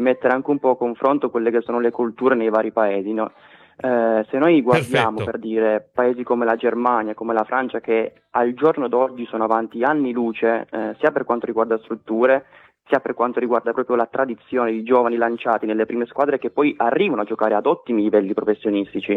mettere anche un po' a confronto quelle che sono le culture nei vari paesi, no? Se noi guardiamo, Perfetto. per dire, paesi come la Germania, come la Francia, che al giorno d'oggi sono avanti anni luce, sia per quanto riguarda strutture, sia per quanto riguarda proprio la tradizione di giovani lanciati nelle prime squadre che poi arrivano a giocare ad ottimi livelli professionistici.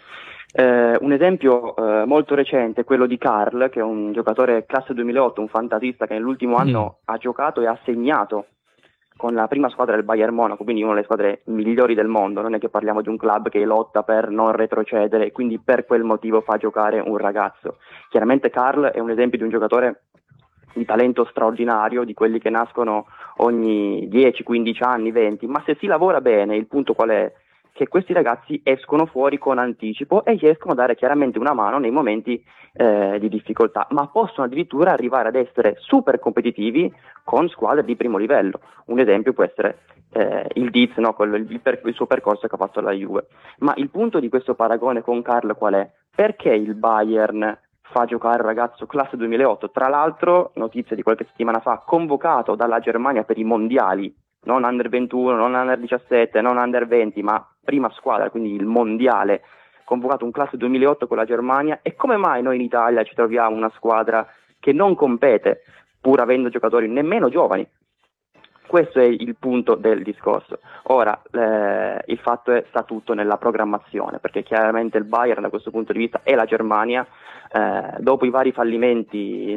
Un esempio molto recente è quello di Karl, che è un giocatore classe 2008, un fantasista che nell'ultimo Mm. anno ha giocato e ha segnato con la prima squadra del Bayern Monaco, quindi una delle squadre migliori del mondo. Non è che parliamo di un club che lotta per non retrocedere e quindi per quel motivo fa giocare un ragazzo. Chiaramente Karl è un esempio di un giocatore di talento straordinario, di quelli che nascono ogni 10, 15 anni, 20, ma se si lavora bene, il punto qual è? Che questi ragazzi escono fuori con anticipo e riescono a dare chiaramente una mano nei momenti di difficoltà, ma possono addirittura arrivare ad essere super competitivi con squadre di primo livello. Un esempio può essere il Diz, no? Il suo percorso che ha fatto alla Juve. Ma il punto di questo paragone con Karl qual è? Perché il Bayern fa giocare un ragazzo classe 2008, tra l'altro, notizia di qualche settimana fa, convocato dalla Germania per i mondiali, non under 21, non under 17, non under 20, ma prima squadra, quindi il mondiale, convocato un classe 2008 con la Germania. E come mai noi in Italia ci troviamo una squadra che non compete, pur avendo giocatori nemmeno giovani? Questo è il punto del discorso. Ora, il fatto sta tutto nella programmazione, perché chiaramente il Bayern da questo punto di vista e la Germania, dopo i vari fallimenti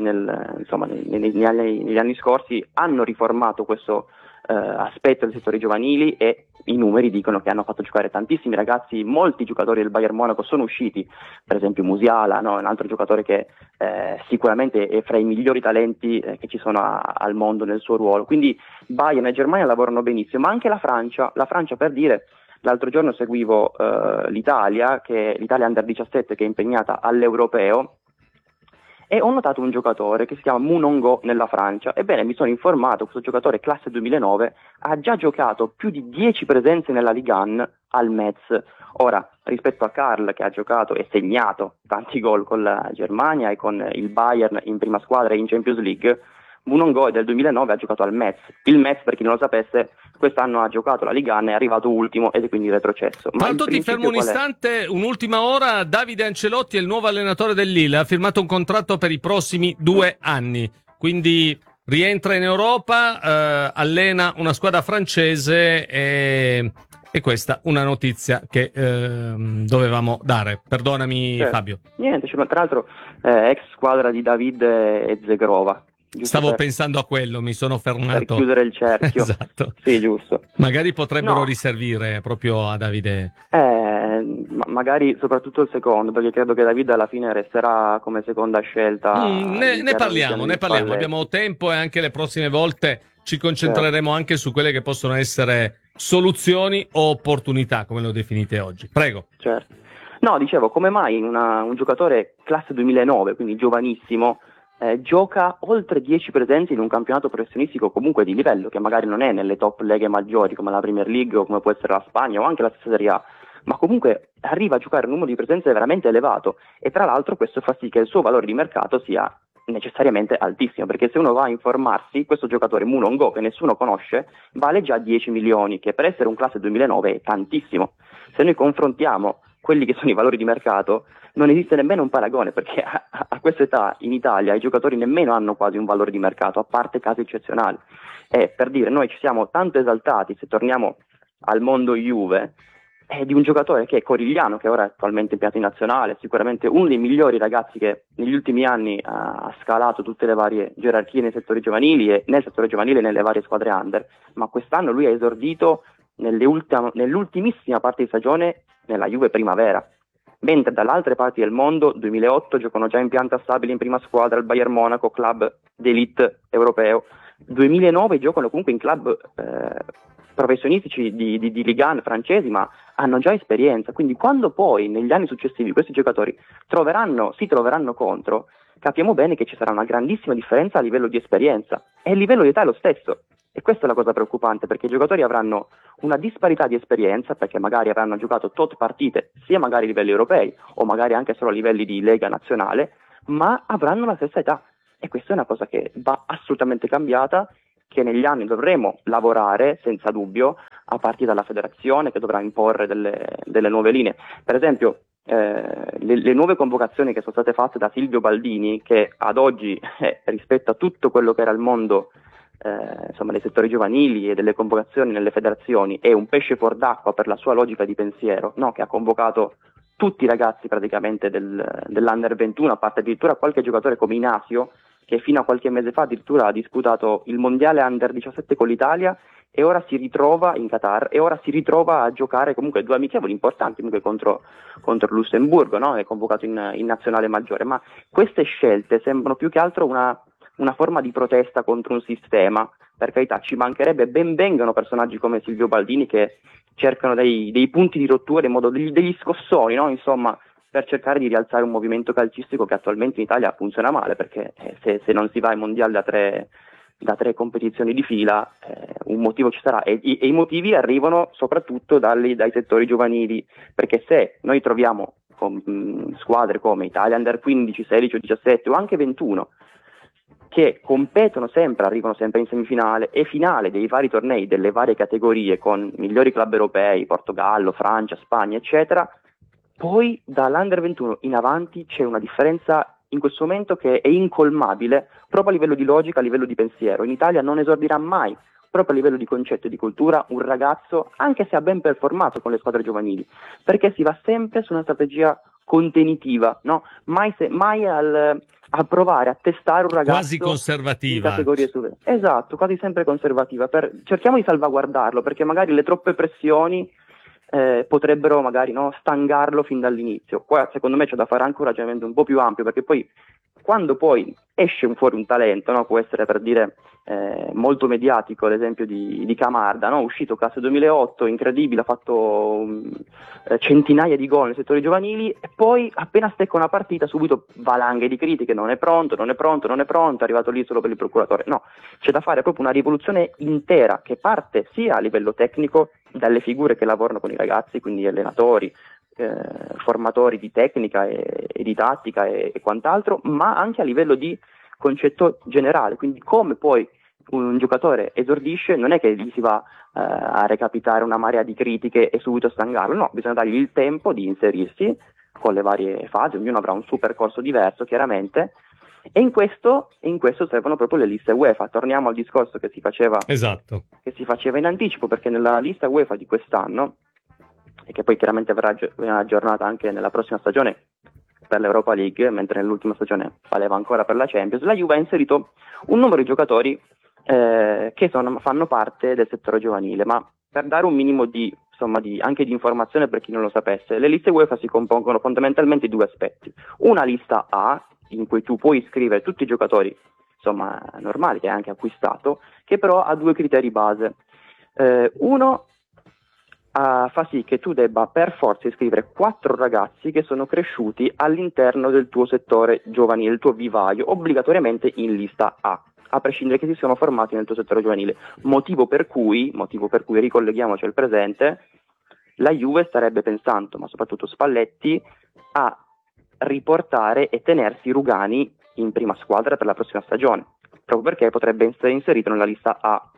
negli anni scorsi, hanno riformato questo aspetto dei settori giovanili e i numeri dicono che hanno fatto giocare tantissimi ragazzi. Molti giocatori del Bayern Monaco sono usciti, per esempio Musiala, no? Un altro giocatore che sicuramente è fra i migliori talenti che ci sono al mondo nel suo ruolo. Quindi Bayern e Germania lavorano benissimo, ma anche la Francia per dire, l'altro giorno seguivo l'Italia Under 17 che è impegnata all'Europeo, e ho notato un giocatore che si chiama Munongo nella Francia. Ebbene, mi sono informato, questo giocatore classe 2009 ha già giocato più di 10 presenze nella Ligue 1 al Metz. Ora, rispetto a Karl che ha giocato e segnato tanti gol con la Germania e con il Bayern in prima squadra e in Champions League, Munongo è del 2009, ha giocato al Metz. Il Metz, per chi non lo sapesse, quest'anno ha giocato la Ligue 1, è arrivato ultimo ed è quindi retrocesso. Ma Tanto ti fermo un istante, un'ultima ora. Davide Ancelotti è il nuovo allenatore del Lille, ha firmato un contratto per i prossimi 2 anni, quindi rientra in Europa, allena una squadra francese e questa una notizia che dovevamo dare. Perdonami, certo. Fabio. Niente, tra l'altro ex squadra di David e Zegrova. Stavo pensando a quello, mi sono fermato. Per chiudere il cerchio. Esatto. Sì, giusto. Magari potrebbero riservire proprio a Davide. Magari soprattutto il secondo, perché credo che David alla fine resterà come seconda scelta. Ne parliamo. Abbiamo tempo e anche le prossime volte ci concentreremo anche su quelle che possono essere soluzioni o opportunità, come lo definite oggi. Prego. Certo. No, dicevo, come mai un giocatore classe 2009, quindi giovanissimo, gioca oltre 10 presenze in un campionato professionistico comunque di livello, che magari non è nelle top leghe maggiori come la Premier League o come può essere la Spagna o anche la stessa Serie A, ma comunque arriva a giocare un numero di presenze veramente elevato, e tra l'altro questo fa sì che il suo valore di mercato sia necessariamente altissimo, perché se uno va a informarsi, questo giocatore Munongo, che nessuno conosce, vale già 10 milioni, che per essere un classe 2009 è tantissimo. Se noi confrontiamo quelli che sono i valori di mercato, non esiste nemmeno un paragone, perché a questa età in Italia i giocatori nemmeno hanno quasi un valore di mercato, a parte casi eccezionali. E per dire, noi ci siamo tanto esaltati, se torniamo al mondo Juve, di un giocatore che è Corigliano, che ora è attualmente impiegato in nazionale, sicuramente uno dei migliori ragazzi che negli ultimi anni ha scalato tutte le varie gerarchie nei settori giovanili e nel settore giovanile nelle varie squadre under, ma quest'anno lui ha esordito nell'ultimissima parte di stagione nella Juve Primavera, mentre dall'altre parti del mondo 2008 giocano già in pianta stabile in prima squadra al Bayern Monaco, club d'elite europeo, 2009 giocano comunque in club professionistici di Ligue 1 francesi, ma hanno già esperienza, quindi quando poi negli anni successivi questi giocatori si troveranno contro, capiamo bene che ci sarà una grandissima differenza a livello di esperienza, e il livello di età è lo stesso. E questa è la cosa preoccupante, perché i giocatori avranno una disparità di esperienza, perché magari avranno giocato tot partite, sia magari a livelli europei o magari anche solo a livelli di lega nazionale, ma avranno la stessa età. E questa è una cosa che va assolutamente cambiata, che negli anni dovremo lavorare senza dubbio a partire dalla federazione che dovrà imporre delle nuove linee. Per esempio, le nuove convocazioni che sono state fatte da Silvio Baldini, che ad oggi rispetto a tutto quello che era il mondo insomma dei settori giovanili e delle convocazioni nelle federazioni, è un pesce fuor d'acqua per la sua logica di pensiero, no? Che ha convocato tutti i ragazzi praticamente dell'Under 21, a parte addirittura qualche giocatore come Inasio, che fino a qualche mese fa addirittura ha disputato il mondiale Under 17 con l'Italia e ora si ritrova in Qatar e ora si ritrova a giocare comunque 2 amichevoli importanti comunque contro il Lussemburgo, no? È convocato in nazionale maggiore, ma queste scelte sembrano più che altro una forma di protesta contro un sistema. Per carità, ci mancherebbe, ben vengano personaggi come Silvio Baldini che cercano dei punti di rottura in modo degli scossoni, no? Insomma, per cercare di rialzare un movimento calcistico che attualmente in Italia funziona male, perché se non si va ai mondiali da tre competizioni di fila, un motivo ci sarà, e i motivi arrivano soprattutto dai settori giovanili, perché se noi troviamo squadre come Italia Under 15, 16 o 17 o anche 21 che competono sempre, arrivano sempre in semifinale e finale dei vari tornei delle varie categorie con migliori club europei, Portogallo, Francia, Spagna, eccetera, poi dall'Under 21 in avanti c'è una differenza in questo momento che è incolmabile proprio a livello di logica, a livello di pensiero. In Italia non esordirà mai, proprio a livello di concetto e di cultura, un ragazzo, anche se ha ben performato con le squadre giovanili, perché si va sempre su una strategia contenitiva, no? Mai a provare a testare un ragazzo quasi conservativa. in categorie esatto, quasi sempre conservativa. Cerchiamo di salvaguardarlo, perché magari le troppe pressioni potrebbero magari stangarlo fin dall'inizio. Qua secondo me c'è da fare anche un ragionamento un po' più ampio, perché poi quando poi esce fuori un talento, no? Può essere, per dire, molto mediatico l'esempio di Camarda, no? Uscito classe 2008, incredibile, ha fatto centinaia di gol nei settori giovanili e poi appena stecca una partita subito valanghe di critiche, non è pronto, è arrivato lì solo per il procuratore. No, c'è da fare proprio una rivoluzione intera che parte sia a livello tecnico dalle figure che lavorano con i ragazzi, quindi allenatori, formatori di tecnica e di tattica e quant'altro, ma anche a livello di concetto generale, quindi come poi un giocatore esordisce non è che gli si va a recapitare una marea di critiche e subito stangarlo, no, bisogna dargli il tempo di inserirsi con le varie fasi, ognuno avrà un suo percorso diverso chiaramente, e in questo servono proprio le liste UEFA. Torniamo al discorso che si faceva in anticipo, perché nella lista UEFA di quest'anno, e che poi chiaramente verrà aggiornata anche nella prossima stagione per l'Europa League, mentre nell'ultima stagione valeva ancora per la Champions, la Juve ha inserito un numero di giocatori che fanno parte del settore giovanile, ma per dare un minimo anche di informazione per chi non lo sapesse, le liste UEFA si compongono fondamentalmente di 2 aspetti: una lista A, in cui tu puoi iscrivere tutti i giocatori normali che hai anche acquistato, che però ha 2 criteri base. Uno fa sì che tu debba per forza iscrivere 4 ragazzi che sono cresciuti all'interno del tuo settore giovanile, il tuo vivaio, obbligatoriamente in lista a prescindere che si siano formati nel tuo settore giovanile. Motivo per cui ricolleghiamoci al presente, la Juve starebbe pensando, ma soprattutto Spalletti, a riportare e tenersi Rugani in prima squadra per la prossima stagione, proprio perché potrebbe essere inserito nella lista A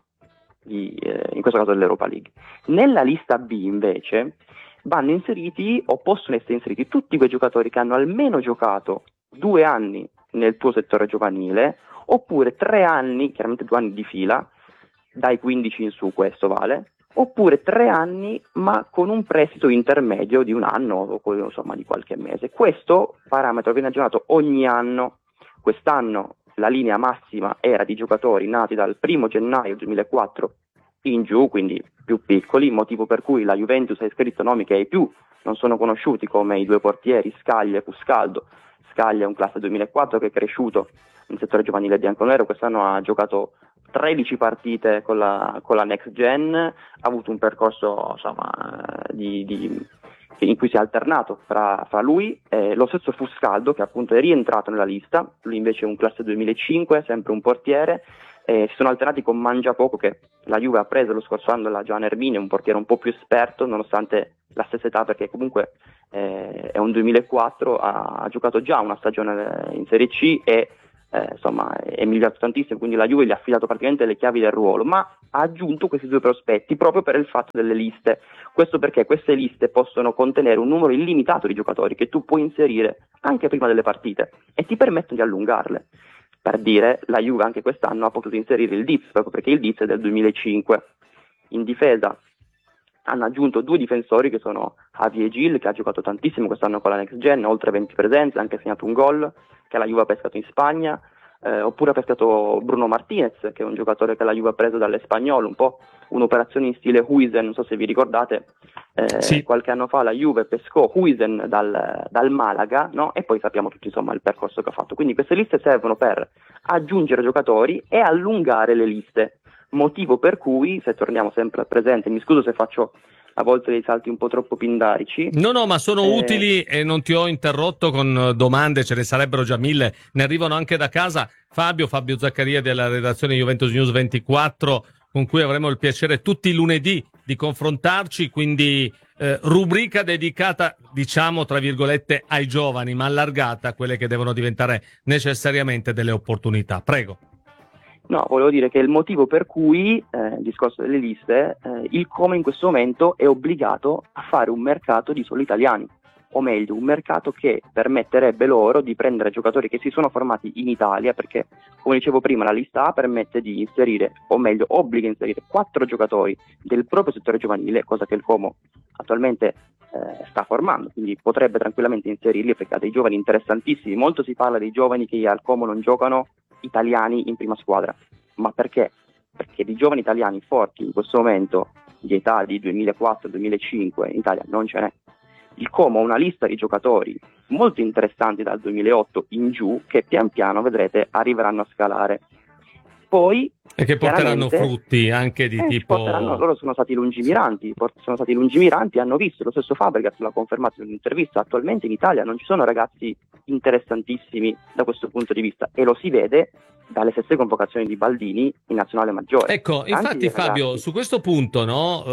in questo caso dell'Europa League. Nella lista B invece vanno inseriti o possono essere inseriti tutti quei giocatori che hanno almeno giocato 2 anni nel tuo settore giovanile, oppure 3 anni, chiaramente 2 anni di fila, dai 15 in su, questo vale, oppure 3 anni ma con un prestito intermedio di 1 anno o insomma di qualche mese. Questo parametro viene aggiornato ogni anno. Quest'anno la linea massima era di giocatori nati dal 1 gennaio 2004 in giù, quindi più piccoli, motivo per cui la Juventus ha iscritto nomi che ai più non sono conosciuti, come i 2 portieri Scaglia e Fuscaldo. Scaglia è un classe 2004 che è cresciuto nel settore giovanile bianconero, quest'anno ha giocato 13 partite con la Next Gen, ha avuto un percorso in cui si è alternato fra lui e lo stesso Fuscaldo, che appunto è rientrato nella lista. Lui invece è un classe 2005, sempre un portiere. Si sono alternati con Mangiapoco, che la Juve ha preso lo scorso anno da Gian Hermine, un portiere un po' più esperto nonostante la stessa età, perché comunque è un 2004, ha giocato già una stagione in Serie C e insomma è migliorato tantissimo, quindi la Juve gli ha affidato praticamente le chiavi del ruolo, ma ha aggiunto questi due prospetti proprio per il fatto delle liste. Questo perché queste liste possono contenere un numero illimitato di giocatori che tu puoi inserire anche prima delle partite e ti permettono di allungarle. Per dire, la Juve anche quest'anno ha potuto inserire il Diz, proprio perché il Diz è del 2005. In difesa hanno aggiunto due difensori che sono Javi e Gil, che ha giocato tantissimo quest'anno con la Next Gen, oltre 20 presenze, ha anche segnato un gol che la Juve ha pescato in Spagna, oppure ha pescato Bruno Martinez, che è un giocatore che la Juve ha preso dall'Espagnolo, un po' un'operazione in stile Huijsen, non so se vi ricordate, Sì. qualche anno fa la Juve pescò Huijsen dal Malaga, no? E poi sappiamo tutti insomma il percorso che ha fatto. Quindi queste liste servono per aggiungere giocatori e allungare le liste, motivo per cui, se torniamo sempre al presente, mi scuso se faccio a volte dei salti un po' troppo pindarici. No, ma sono utili e non ti ho interrotto con domande, ce ne sarebbero già mille, ne arrivano anche da casa. Fabio Zaccaria della redazione Juventus News 24, con cui avremo il piacere tutti i lunedì di confrontarci, quindi rubrica dedicata, diciamo, tra virgolette, ai giovani, ma allargata a quelle che devono diventare necessariamente delle opportunità. Prego. No, volevo dire che il motivo per cui, il discorso delle liste, il Como in questo momento è obbligato a fare un mercato di soli italiani, o meglio, un mercato che permetterebbe loro di prendere giocatori che si sono formati in Italia, perché, come dicevo prima, la lista A permette di inserire, o meglio, obbliga a inserire 4 giocatori del proprio settore giovanile, cosa che il Como attualmente sta formando, quindi potrebbe tranquillamente inserirli perché ha dei giovani interessantissimi. Molto si parla dei giovani che al Como non giocano italiani in prima squadra, ma perché? Perché di giovani italiani forti in questo momento di età di 2004-2005 in Italia non ce n'è. Il Como ha una lista di giocatori molto interessanti dal 2008 in giù che pian piano vedrete arriveranno a scalare. Poi e che porteranno frutti anche di tipo... Loro sono stati lungimiranti, hanno visto, lo stesso Fabregas l'ha confermato in un'intervista, attualmente in Italia non ci sono ragazzi interessantissimi da questo punto di vista e lo si vede dalle stesse convocazioni di Baldini in nazionale maggiore. Ecco, infatti Fabio, su questo punto, no,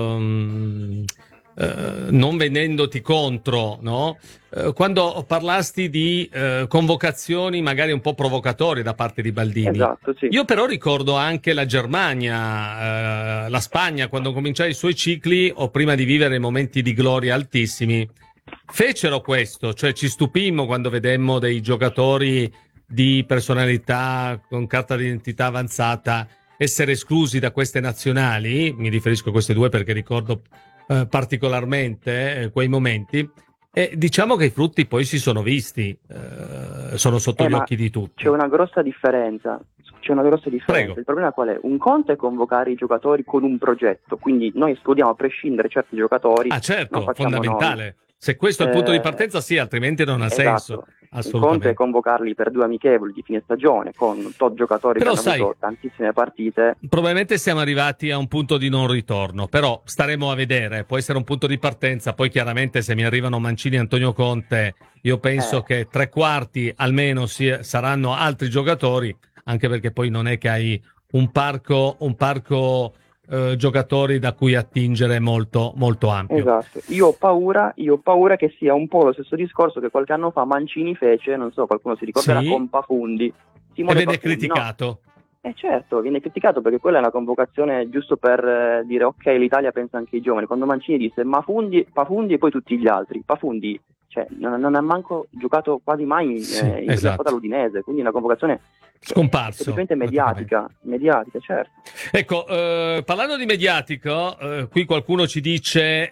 non vendendoti contro, no? Quando parlasti di convocazioni magari un po' provocatorie da parte di Baldini, esatto, sì. Io però ricordo anche la Germania, la Spagna, quando cominciava i suoi cicli o prima di vivere momenti di gloria altissimi, fecero questo, cioè ci stupimmo quando vedemmo dei giocatori di personalità con carta d'identità avanzata essere esclusi da queste nazionali. Mi riferisco a queste due perché ricordo particolarmente quei momenti, e diciamo che i frutti poi si sono visti, sono sotto gli occhi di tutti. C'è una grossa differenza. Prego. Il problema qual è? Un conto è convocare i giocatori con un progetto, quindi noi escludiamo a prescindere certi giocatori. Certo, fondamentale. Noi. Se questo è il punto di partenza, sì, altrimenti non ha senso. Il conto è convocarli per 2 amichevoli di fine stagione con tot giocatori che hanno avuto tantissime partite. Probabilmente siamo arrivati a un punto di non ritorno, però staremo a vedere. Può essere un punto di partenza, poi chiaramente se mi arrivano Mancini e Antonio Conte, io penso che 3/4 almeno saranno altri giocatori, anche perché poi non è che hai un parco giocatori da cui attingere molto, molto ampio. Esatto, io ho paura che sia un po' lo stesso discorso che qualche anno fa Mancini fece, non so, qualcuno si ricorderà, sì, con Pafundi. E viene criticato. No? Certo, viene criticato perché quella è una convocazione giusto per dire ok, l'Italia pensa anche ai giovani. Quando Mancini disse Pafundi e poi tutti gli altri, Pafundi non ha manco giocato quasi mai in squadra l'Udinese, quindi una convocazione scomparso, semplicemente mediatica, certo. Ecco, parlando di mediatico, qui qualcuno ci dice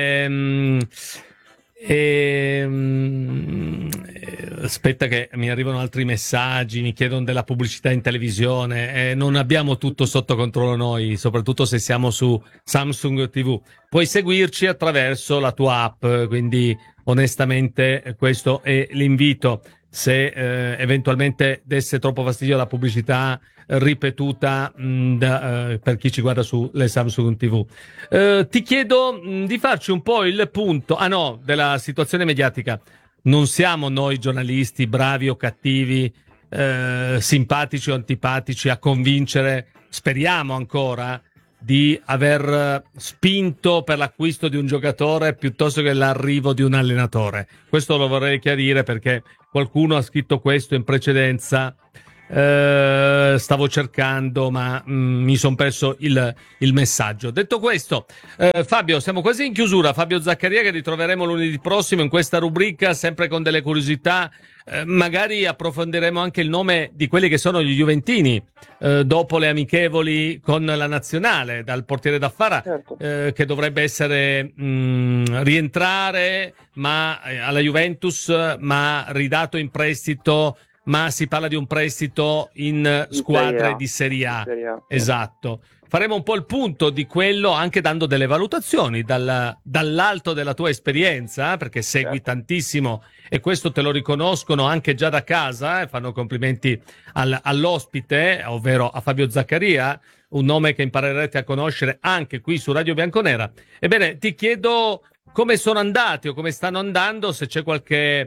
aspetta che mi arrivano altri messaggi, mi chiedono della pubblicità in televisione, non abbiamo tutto sotto controllo noi, soprattutto se siamo su Samsung TV. Puoi seguirci attraverso la tua app, quindi onestamente questo è l'invito. Se eventualmente desse troppo fastidio la pubblicità ripetuta per chi ci guarda sulle Samsung TV. Ti chiedo di farci un po' il punto della situazione mediatica. Non siamo noi giornalisti bravi o cattivi, simpatici o antipatici a convincere, speriamo ancora, di aver spinto per l'acquisto di un giocatore piuttosto che l'arrivo di un allenatore. Questo lo vorrei chiarire perché qualcuno ha scritto questo in precedenza. Stavo cercando, ma mi sono perso il messaggio. Detto questo, Fabio, siamo quasi in chiusura. Fabio Zaccaria, che ritroveremo lunedì prossimo in questa rubrica, sempre con delle curiosità. Magari approfondiremo anche il nome di quelli che sono gli juventini dopo le amichevoli con la nazionale, dal portiere d'Affara, Certo. che dovrebbe essere rientrare alla Juventus, ma ridato in prestito. Ma si parla di un prestito in squadre di Serie A. Esatto. Faremo un po' il punto di quello, anche dando delle valutazioni dall'alto della tua esperienza, perché segui tantissimo e questo te lo riconoscono anche già da casa, fanno complimenti all'ospite, ovvero a Fabio Zaccaria, un nome che imparerete a conoscere anche qui su Radio Bianconera. Ebbene, ti chiedo come sono andati o come stanno andando, se c'è qualche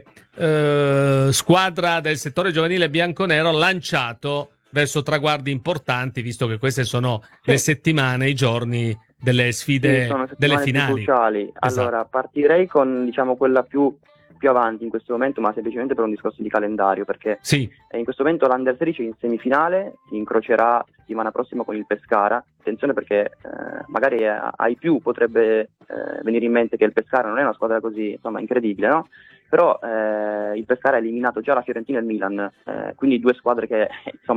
squadra del settore giovanile bianconero lanciato verso traguardi importanti, visto che queste sono le settimane, i giorni delle sfide, delle finali cruciali. Esatto. Allora, partirei con quella più avanti in questo momento, ma semplicemente per un discorso di calendario, perché in questo momento l'Under 16 è in semifinale, si incrocerà settimana prossima con il Pescara. Attenzione, perché magari ai più potrebbe venire in mente che il Pescara non è una squadra così incredibile, no? Però il Pescara ha eliminato già la Fiorentina e il Milan, quindi due squadre che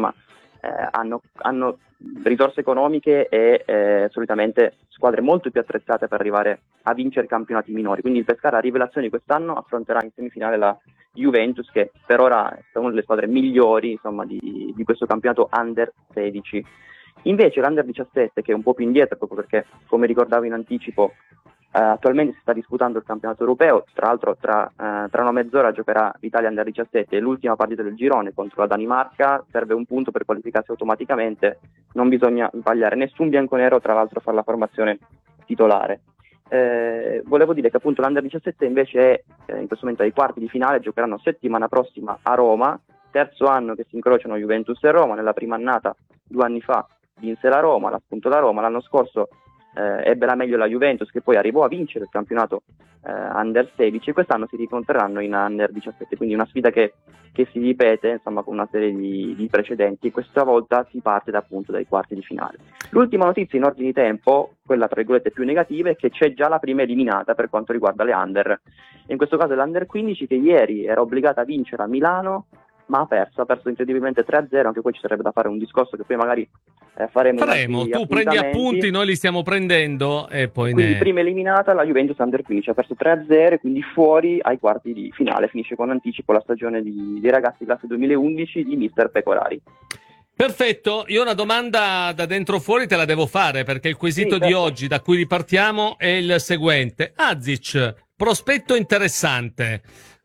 hanno risorse economiche e solitamente squadre molto più attrezzate per arrivare a vincere campionati minori. Quindi il Pescara, a rivelazione quest'anno, affronterà in semifinale la Juventus, che per ora è una delle squadre migliori di questo campionato Under 16. Invece l'Under 17, che è un po' più indietro, proprio perché, come ricordavo in anticipo, attualmente si sta disputando il campionato europeo. Tra l'altro tra una mezz'ora giocherà l'Italia Under 17, l'ultima partita del girone contro la Danimarca. Serve un punto per qualificarsi automaticamente, non bisogna sbagliare nessun bianconero, tra l'altro, a fare la formazione titolare. Volevo dire che appunto l'Under 17 invece è in questo momento ai quarti di finale, giocheranno settimana prossima a Roma, terzo anno che si incrociano Juventus e Roma. Nella prima annata 2 anni fa vinse la Roma, l'ha spunto la Roma, l'anno scorso ebbe la meglio la Juventus, che poi arrivò a vincere il campionato Under 16, e quest'anno si ricontrerranno in Under 17, quindi una sfida che si ripete con una serie di precedenti, e questa volta si parte appunto dai quarti di finale. L'ultima notizia in ordine di tempo, quella tra virgolette più negativa, è che c'è già la prima eliminata per quanto riguarda le Under. In questo caso è l'Under 15, che ieri era obbligata a vincere a Milano, ma ha perso incredibilmente 3-0. Anche qui ci sarebbe da fare un discorso che poi magari faremo. Tu prendi appunti, noi li stiamo prendendo e poi quindi prima eliminata la Juventus Under 15, ha perso 3-0, quindi fuori ai quarti di finale. Finisce con anticipo la stagione dei ragazzi classe 2011 di Mister Pecorari. Perfetto, io una domanda da dentro fuori te la devo fare, perché il quesito di oggi da cui ripartiamo è il seguente. Azic, prospetto interessante,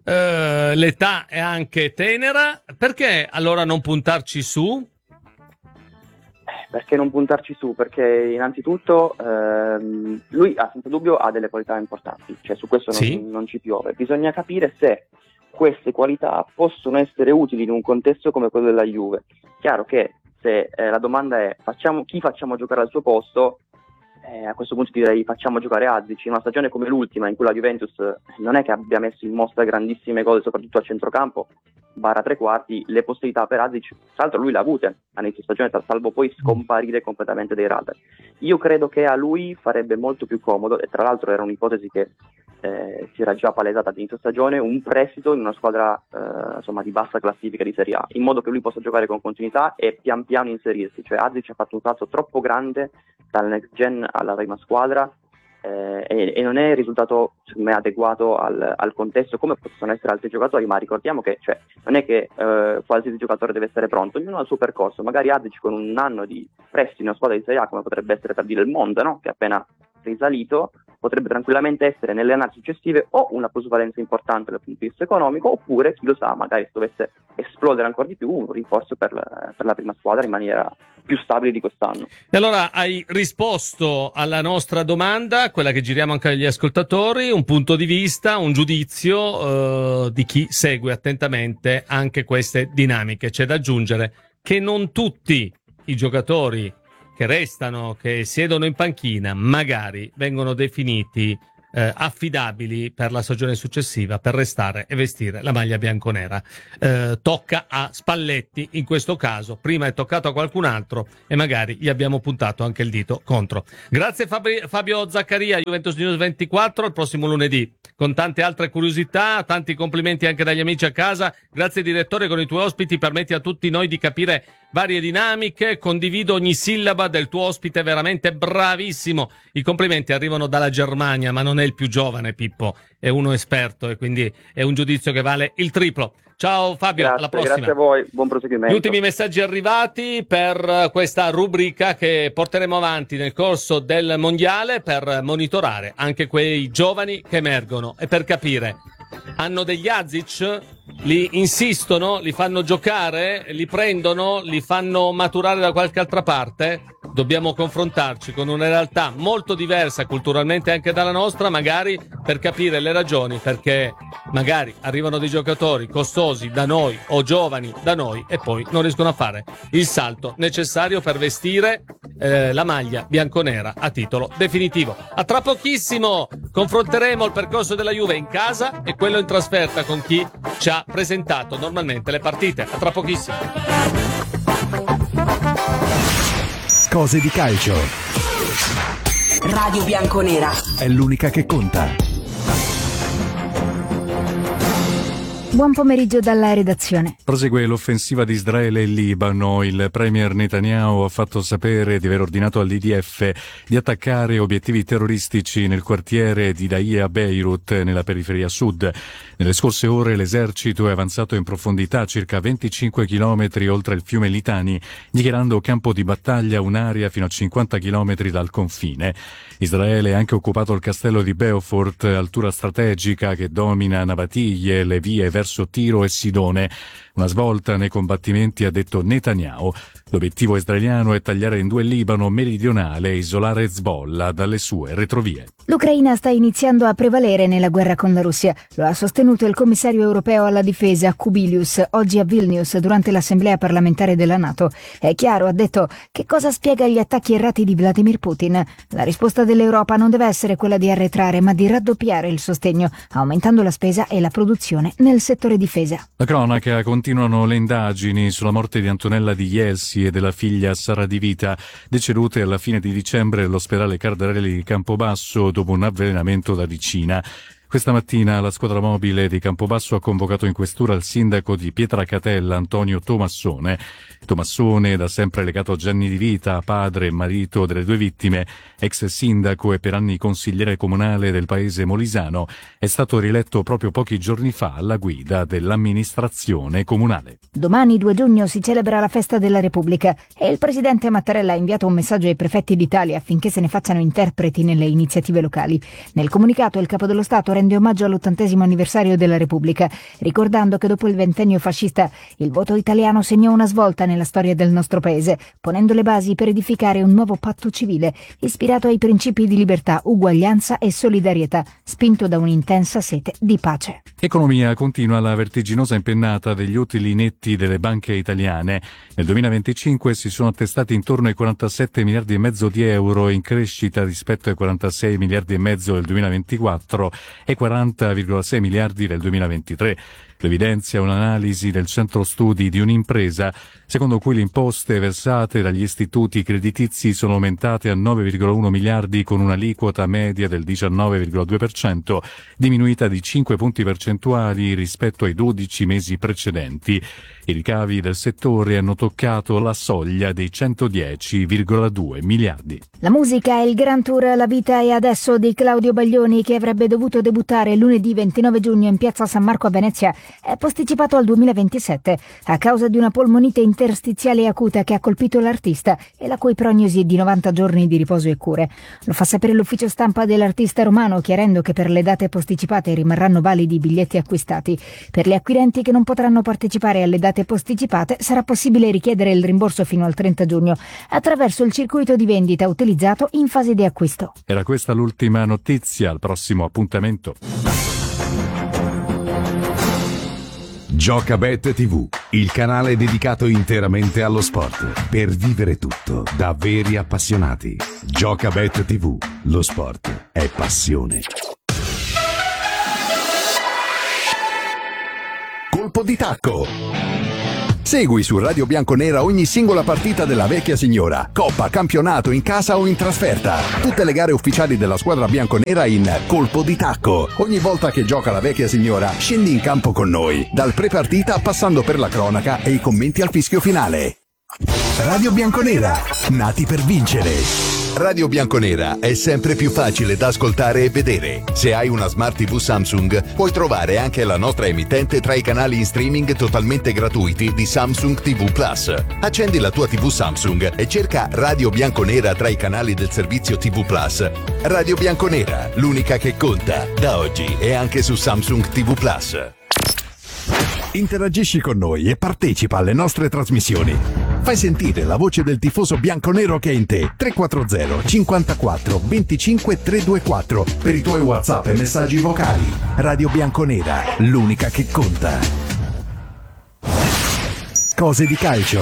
l'età è anche tenera, perché allora non puntarci su? Perché non puntarci su? Perché innanzitutto lui senza dubbio ha delle qualità importanti, cioè su questo non ci piove. Bisogna capire se queste qualità possono essere utili in un contesto come quello della Juve. Chiaro che se la domanda è chi facciamo giocare al suo posto, a questo punto direi facciamo giocare Azic. In una stagione come l'ultima, in cui la Juventus non è che abbia messo in mostra grandissime cose, soprattutto a centrocampo / tre quarti, le possibilità per Azic, tra l'altro lui le ha avute all'inizio stagione, salvo poi scomparire completamente dai radar. Io credo che a lui farebbe molto più comodo, e tra l'altro era un'ipotesi che si era già palesata all'inizio stagione, un prestito in una squadra di bassa classifica di Serie A, in modo che lui possa giocare con continuità e pian piano inserirsi. Cioè Azic ha fatto un salto troppo grande dal next gen alla prima squadra, e non è il risultato, secondo me, adeguato al contesto, come possono essere altri giocatori. Ma ricordiamo che non è che qualsiasi giocatore deve essere pronto, ognuno ha il suo percorso. Magari Azic con un anno di prestito in una squadra di Serie A, come potrebbe essere, per dire, il Monza, no? Che è appena risalito, potrebbe tranquillamente essere nelle annate successive o una plusvalenza importante dal punto di vista economico, oppure, chi lo sa, magari se dovesse esplodere ancora di più, un rinforzo per la prima squadra in maniera più stabile di quest'anno. E allora hai risposto alla nostra domanda, quella che giriamo anche agli ascoltatori, un punto di vista, un giudizio di chi segue attentamente anche queste dinamiche. C'è da aggiungere che non tutti i giocatori che restano, che siedono in panchina, magari vengono definiti affidabili per la stagione successiva per restare e vestire la maglia bianconera. Tocca a Spalletti in questo caso, prima è toccato a qualcun altro e magari gli abbiamo puntato anche il dito contro. Grazie Fabio Zaccaria, Juventus News 24, il prossimo lunedì con tante altre curiosità, tanti complimenti anche dagli amici a casa. Grazie direttore, con i tuoi ospiti permetti a tutti noi di capire varie dinamiche, condivido ogni sillaba del tuo ospite, veramente bravissimo. I complimenti arrivano dalla Germania, ma non è il più giovane Pippo, è uno esperto e quindi è un giudizio che vale il triplo. Ciao Fabio, alla prossima. Grazie a voi, buon proseguimento. Gli ultimi messaggi arrivati per questa rubrica che porteremo avanti nel corso del mondiale per monitorare anche quei giovani che emergono e per capire: hanno degli Azic? Li insistono? Li fanno giocare? Li prendono? Li fanno maturare da qualche altra parte? Dobbiamo confrontarci con una realtà molto diversa culturalmente anche dalla nostra, magari per capire le ragioni perché magari arrivano dei giocatori costosi da noi o giovani da noi e poi non riescono a fare il salto necessario per vestire la maglia bianconera a titolo definitivo. A tra pochissimo confronteremo il percorso della Juve in casa e quello in trasferta con chi ci ha presentato normalmente le partite. A tra pochissimo. Cose di calcio. Radio Bianconera È l'unica che conta. Buon pomeriggio dalla redazione. Prosegue l'offensiva di Israele e Libano. Il premier Netanyahu ha fatto sapere di aver ordinato all'IDF di attaccare obiettivi terroristici nel quartiere di Dahiya a Beirut, nella periferia sud. Nelle scorse ore l'esercito è avanzato in profondità circa 25 chilometri oltre il fiume Litani, dichiarando campo di battaglia un'area fino a 50 chilometri dal confine. Israele ha anche occupato il castello di Beaufort, altura strategica che domina Nabatiglie, le vie verso Tiro e Sidone. Una svolta nei combattimenti, ha detto Netanyahu. L'obiettivo israeliano è tagliare in due il Libano meridionale e isolare Hezbollah dalle sue retrovie. L'Ucraina sta iniziando a prevalere nella guerra con la Russia. Lo ha sostenuto il commissario europeo alla difesa Kubilius oggi a Vilnius durante l'assemblea parlamentare della NATO. È chiaro, ha detto, che cosa spiega gli attacchi errati di Vladimir Putin. La risposta dell'Europa non deve essere quella di arretrare, ma di raddoppiare il sostegno, aumentando la spesa e la produzione nel settore difesa. La cronaca: continuano le indagini sulla morte di Antonella Di Ielsi e della figlia Sara Di Vita, decedute alla fine di dicembre all'ospedale Cardarelli di Campobasso dopo un avvelenamento da vicina. Questa mattina la squadra mobile di Campobasso ha convocato in questura il sindaco di Pietracatella, Antonio Tomassone. Tomassone, da sempre legato a Gianni Di Vita, padre e marito delle due vittime, ex sindaco e per anni consigliere comunale del paese molisano, è stato rieletto proprio pochi giorni fa alla guida dell'amministrazione comunale. Domani 2 giugno si celebra la festa della Repubblica e il presidente Mattarella ha inviato un messaggio ai prefetti d'Italia affinché se ne facciano interpreti nelle iniziative locali. Nel comunicato il capo dello Stato rende omaggio all'80° anniversario della Repubblica, ricordando che dopo il ventennio fascista il voto italiano segnò una svolta nella storia del nostro paese, ponendo le basi per edificare un nuovo patto civile ispirato ai principi di libertà, uguaglianza e solidarietà, spinto da un'intensa sete di pace. Economia: continua la vertiginosa impennata degli utili netti delle banche italiane. Nel 2025 si sono attestati intorno ai 47 miliardi e mezzo di euro, in crescita rispetto ai 46 miliardi e mezzo del 2024 e 40,6 miliardi del 2023. Lo evidenzia un'analisi del centro studi di un'impresa, secondo cui le imposte versate dagli istituti creditizi sono aumentate a 9,1 miliardi con un'aliquota media del 19,2%, diminuita di 5 punti percentuali rispetto ai 12 mesi precedenti. I ricavi del settore hanno toccato la soglia dei 110,2 miliardi. La musica è il Grand Tour La vita e adesso di Claudio Baglioni, che avrebbe dovuto debuttare lunedì 29 giugno in piazza San Marco a Venezia, è posticipato al 2027 a causa di una polmonite interstiziale acuta che ha colpito l'artista e la cui prognosi è di 90 giorni di riposo e cure. Lo fa sapere l'ufficio stampa dell'artista romano, chiarendo che per le date posticipate rimarranno validi i biglietti acquistati. Per gli acquirenti che non potranno partecipare alle date posticipate sarà possibile richiedere il rimborso fino al 30 giugno attraverso il circuito di vendita utilizzato in fase di acquisto. Era questa l'ultima notizia, al prossimo appuntamento. Giocabet TV, il canale dedicato interamente allo sport, per vivere tutto da veri appassionati. Giocabet TV, lo sport è passione. Colpo di tacco. Segui su Radio Bianconera ogni singola partita della vecchia signora, coppa, campionato, in casa o in trasferta. Tutte le gare ufficiali della squadra bianconera in Colpo di tacco. Ogni volta che gioca la vecchia signora, scendi in campo con noi, dal pre-partita passando per la cronaca e i commenti al fischio finale. Radio Bianconera, nati per vincere. Radio Bianconera è sempre più facile da ascoltare e vedere. Se hai una Smart TV Samsung, puoi trovare anche la nostra emittente tra i canali in streaming totalmente gratuiti di Samsung TV Plus. Accendi la tua TV Samsung e cerca Radio Bianconera tra i canali del servizio TV Plus. Radio Bianconera, l'unica che conta, da oggi è anche su Samsung TV Plus. Interagisci con noi e partecipa alle nostre trasmissioni. Fai sentire la voce del tifoso bianconero che è in te. 340 54 25 324 per i tuoi WhatsApp e messaggi vocali. Radio Bianconera, l'unica che conta. Cose di calcio.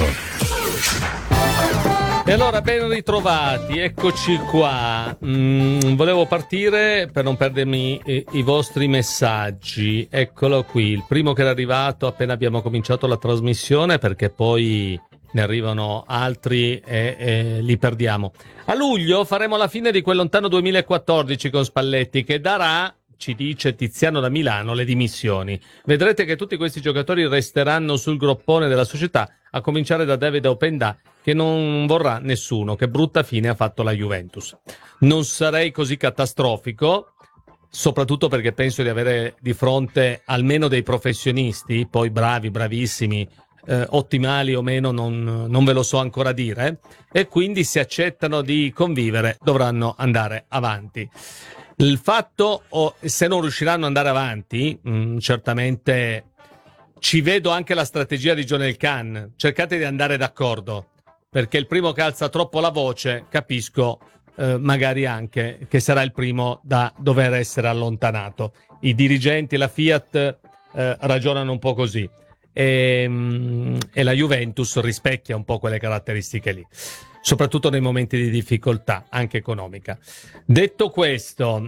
E allora, ben ritrovati, eccoci qua. Volevo partire per non perdermi i vostri messaggi. Eccolo qui, il primo che era arrivato appena abbiamo cominciato la trasmissione, perché poi ne arrivano altri e li perdiamo. A luglio faremo la fine di quel lontano 2014 con Spalletti, che darà, ci dice Tiziano da Milano, le dimissioni. Vedrete che tutti questi giocatori resteranno sul groppone della società, a cominciare da Davide Openda, che non vorrà nessuno. Che brutta fine ha fatto la Juventus. Non sarei così catastrofico, soprattutto perché penso di avere di fronte almeno dei professionisti, poi bravi, bravissimi, ottimali o meno non ve lo so ancora dire, e quindi se accettano di convivere dovranno andare avanti. Il fatto, se non riusciranno ad andare avanti, certamente ci vedo anche la strategia di John Elkann: cercate di andare d'accordo, perché il primo che alza troppo la voce, capisco magari anche che sarà il primo da dover essere allontanato. I dirigenti, la Fiat ragionano un po' così. E la Juventus rispecchia un po' quelle caratteristiche lì, soprattutto nei momenti di difficoltà anche economica. Detto questo,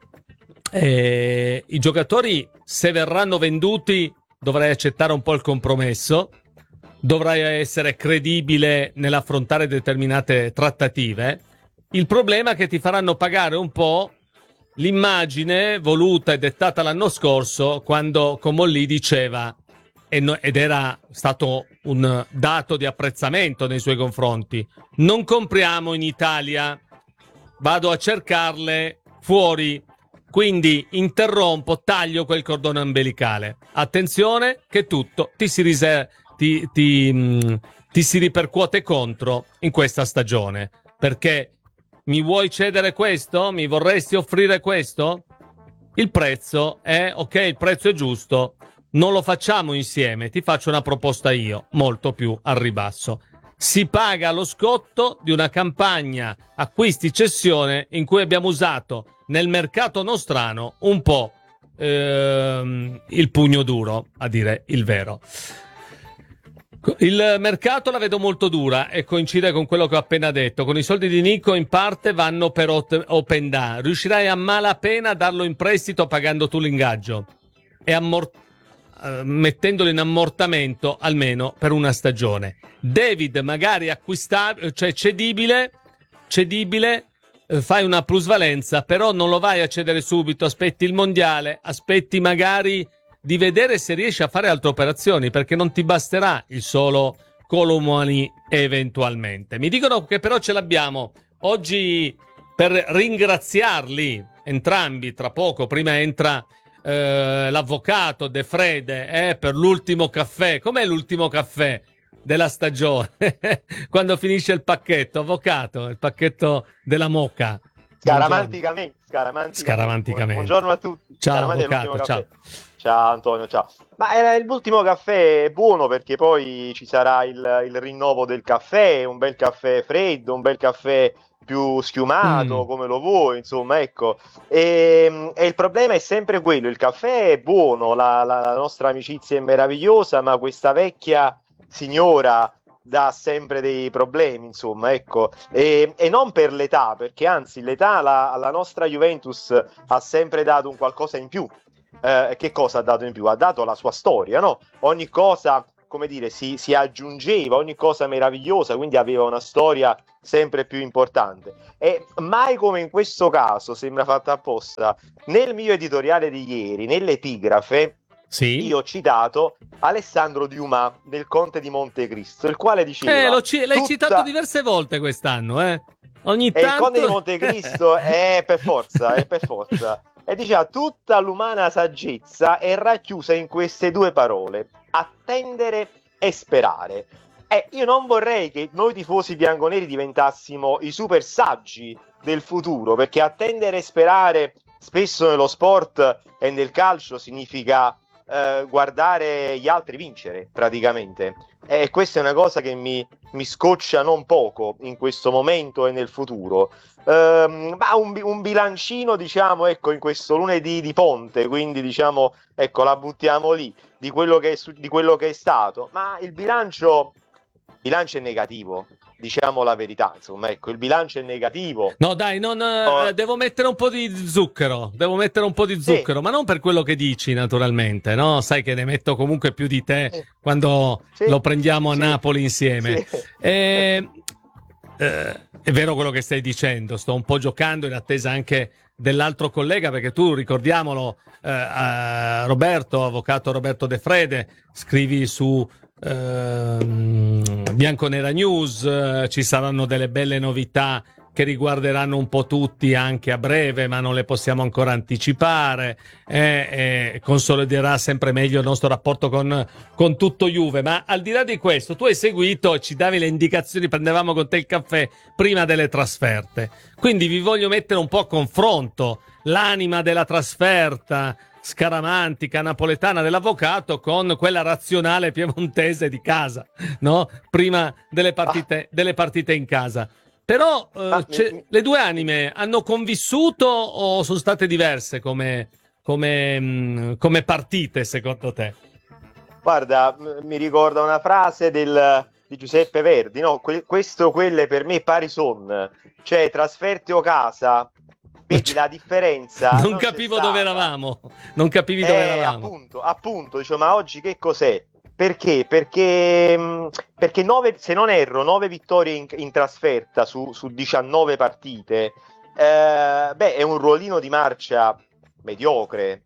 i giocatori, se verranno venduti, dovrai accettare un po' il compromesso, dovrai essere credibile nell'affrontare determinate trattative. Il problema è che ti faranno pagare un po' l'immagine voluta e dettata l'anno scorso, quando Comolli diceva, ed era stato un dato di apprezzamento nei suoi confronti: non compriamo in Italia, vado a cercarle fuori, quindi interrompo, taglio quel cordone ombelicale. Attenzione che tutto ti si ripercuote contro in questa stagione, perché mi vuoi cedere questo? Mi vorresti offrire questo? Il prezzo è ok, il prezzo è giusto, non lo facciamo insieme, ti faccio una proposta io, molto più al ribasso. Si paga lo scotto di una campagna acquisti-cessione in cui abbiamo usato nel mercato nostrano un po' il pugno duro, a dire il vero. Il mercato la vedo molto dura e coincide con quello che ho appena detto. Con i soldi di Nico in parte vanno per Openda. Riuscirai a malapena a darlo in prestito pagando tu l'ingaggio e mettendolo in ammortamento almeno per una stagione. David magari acquistabile, cioè cedibile, fai una plusvalenza, però non lo vai a cedere subito, aspetti il mondiale, aspetti magari di vedere se riesci a fare altre operazioni, perché non ti basterà il solo Colomani eventualmente. Mi dicono che però ce l'abbiamo oggi per ringraziarli entrambi. Tra poco, prima entra l'avvocato De Frede per l'ultimo caffè. Com'è l'ultimo caffè della stagione? Quando finisce il pacchetto, avvocato, il pacchetto della moca. Scaramanticamente. Buongiorno a tutti. Ciao avvocato, ciao. Ciao Antonio, ciao. Ma l'ultimo caffè è buono, perché poi ci sarà il rinnovo del caffè, un bel caffè freddo, un bel caffè più schiumato, come lo vuoi, insomma, ecco. E il problema è sempre quello: il caffè è buono, la nostra amicizia è meravigliosa, ma questa vecchia signora dà sempre dei problemi, insomma, ecco. E non per l'età, perché anzi l'età alla nostra Juventus ha sempre dato un qualcosa in più. Che cosa ha dato in più? Ha dato la sua storia, no? Ogni cosa, come dire, si aggiungeva, ogni cosa meravigliosa, quindi aveva una storia sempre più importante. E mai come in questo caso, sembra fatta apposta, nel mio editoriale di ieri, nell'epigrafe, Sì. io ho citato Alessandro Dumas del Conte di Montecristo, il quale diceva L'hai citato diverse volte quest'anno, Ogni e il tanto... Conte di Montecristo è per forza. E diceva: tutta l'umana saggezza è racchiusa in queste due parole: attendere e sperare. Io non vorrei che noi tifosi bianconeri diventassimo i super saggi del futuro, perché attendere e sperare spesso nello sport e nel calcio significa guardare gli altri vincere, praticamente. E questa è una cosa che mi scoccia non poco in questo momento e nel futuro. Ma un bilancino, diciamo, ecco, in questo lunedì di ponte, quindi diciamo, ecco, la buttiamo lì, di quello che è stato, ma il bilancio è negativo, diciamo la verità, insomma, ecco, il bilancio è negativo. No, dai, devo mettere un po' di zucchero, ma non per quello che dici, naturalmente, no? Sai che ne metto comunque più di te quando lo prendiamo a Napoli insieme. Sì. È vero quello che stai dicendo, sto un po' giocando in attesa anche dell'altro collega, perché tu, ricordiamolo, avvocato Roberto De Frede, scrivi su Bianconera News, ci saranno delle belle novità che riguarderanno un po' tutti anche a breve, ma non le possiamo ancora anticipare, consoliderà sempre meglio il nostro rapporto con tutto Juve. Ma al di là di questo, tu hai seguito, ci davi le indicazioni, prendevamo con te il caffè prima delle trasferte, quindi vi voglio mettere un po' a confronto l'anima della trasferta scaramantica napoletana dell'avvocato con quella razionale piemontese di casa, no? Prima delle partite in casa. Però le due anime hanno convissuto o sono state diverse come partite, secondo te? Guarda, mi ricorda una frase di Giuseppe Verdi, no? Quelle per me pari son, cioè trasferte o casa. Vedi la differenza? Non capivo dove eravamo. Non capivi dove eravamo. Appunto, dicevo, ma oggi che cos'è? Perché? Perché 9, se non erro, 9 vittorie in trasferta su 19 partite. È un ruolino di marcia mediocre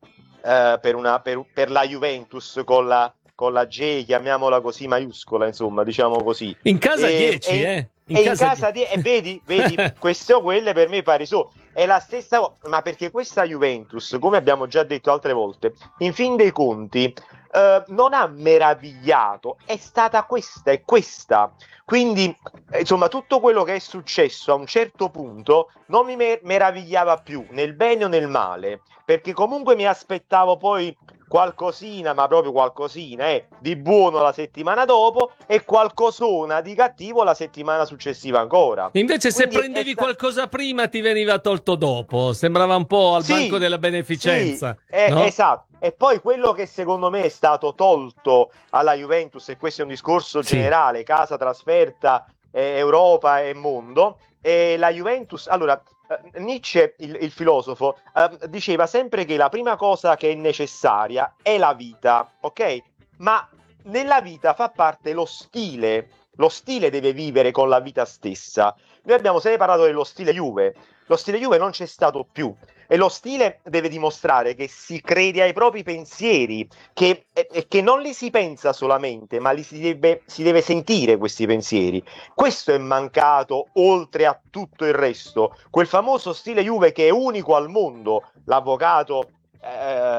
per la Juventus con la J, chiamiamola così, maiuscola, insomma, diciamo così. In casa 10, In casa 10, vedi, queste o quelle per me pari so. È la stessa cosa, ma perché questa Juventus, come abbiamo già detto altre volte, in fin dei conti non ha meravigliato, è stata questa. Quindi, insomma, tutto quello che è successo a un certo punto non mi meravigliava più, nel bene o nel male, perché comunque mi aspettavo poi qualcosina, ma proprio qualcosina, di buono la settimana dopo e qualcosona di cattivo la settimana successiva ancora. Invece se Quindi prendevi qualcosa prima ti veniva tolto dopo, sembrava un po' al banco della beneficenza. Sì, no? Esatto. E poi quello che secondo me è stato tolto alla Juventus, e questo è un discorso generale, casa, trasferta, Europa e mondo, e la Juventus, allora, Nietzsche, il filosofo, diceva sempre che la prima cosa che è necessaria è la vita, ok? Ma nella vita fa parte lo stile deve vivere con la vita stessa. Noi abbiamo sempre parlato dello stile Juve non c'è stato più, e lo stile deve dimostrare che si crede ai propri pensieri, che non li si pensa solamente, ma si deve sentire questi pensieri. Questo è mancato oltre a tutto il resto, quel famoso stile Juve che è unico al mondo. L'avvocato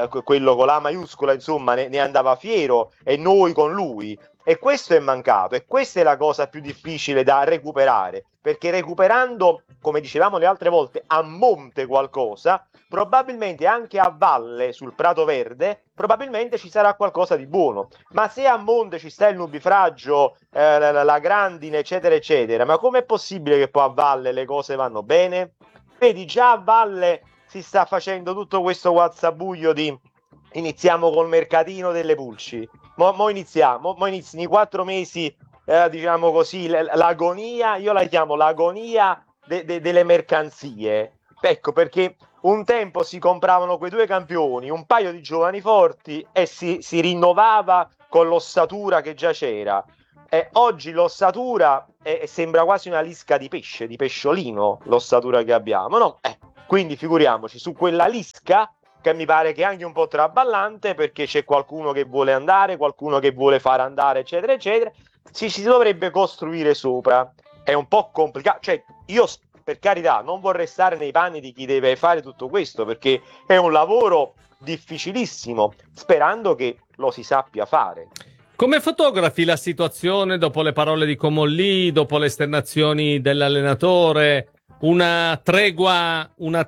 quello con la maiuscola, insomma, ne andava fiero, e noi con lui. E questo è mancato, e questa è la cosa più difficile da recuperare, perché recuperando, come dicevamo le altre volte, a monte qualcosa, probabilmente anche a valle, sul prato verde, probabilmente ci sarà qualcosa di buono. Ma se a monte ci sta il nubifragio, la grandine, eccetera eccetera, ma com'è possibile che poi a valle le cose vanno bene? Vedi, già a valle si sta facendo tutto questo guazzabuglio di iniziamo col mercatino delle pulci, mo iniziamo i 4 mesi, diciamo così, l'agonia, io la chiamo l'agonia delle mercanzie. Ecco, perché un tempo si compravano quei 2 campioni, un paio di giovani forti, e si rinnovava con l'ossatura che già c'era. Oggi l'ossatura sembra quasi una lisca di pesce, di pesciolino, l'ossatura che abbiamo, no? Quindi figuriamoci, su quella lisca, che mi pare che è anche un po' traballante, perché c'è qualcuno che vuole andare, qualcuno che vuole far andare, eccetera eccetera, ci si dovrebbe costruire sopra. È un po' complicato, cioè io, per carità, non vorrei stare nei panni di chi deve fare tutto questo, perché è un lavoro difficilissimo, sperando che lo si sappia fare. Come fotografi la situazione dopo le parole di Comolli, dopo le esternazioni dell'allenatore? Una tregua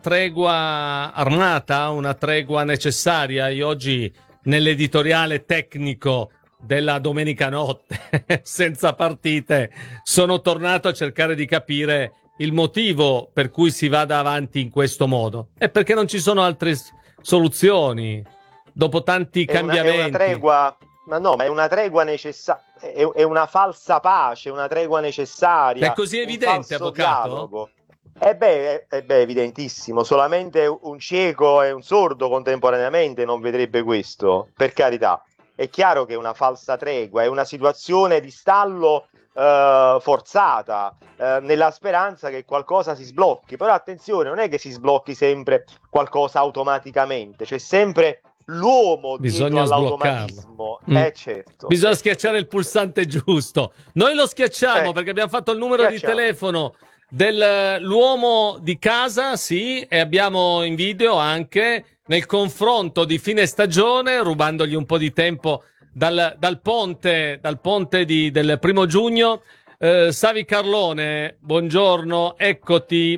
armata, una tregua necessaria? Io oggi nell'editoriale tecnico della domenica notte, senza partite, sono tornato a cercare di capire il motivo per cui si vada avanti in questo modo. È perché non ci sono altre soluzioni, dopo tanti cambiamenti. È una tregua, ma no, ma è una tregua necessaria, è una falsa pace, una tregua necessaria. È così evidente, avvocato? Dialogo. È evidentissimo, solamente un cieco e un sordo contemporaneamente non vedrebbe questo, per carità. È chiaro che è una falsa tregua, è una situazione di stallo forzata, nella speranza che qualcosa si sblocchi. Però attenzione, non è che si sblocchi sempre qualcosa automaticamente, c'è sempre l'uomo dietro all'automatismo. Certo. Bisogna schiacciare il pulsante giusto. Noi lo schiacciamo perché abbiamo fatto il numero di telefono dell'uomo di casa, sì, e abbiamo in video anche nel confronto di fine stagione, rubandogli un po' di tempo dal ponte del 1 giugno. Savi Carlone, buongiorno, eccoti.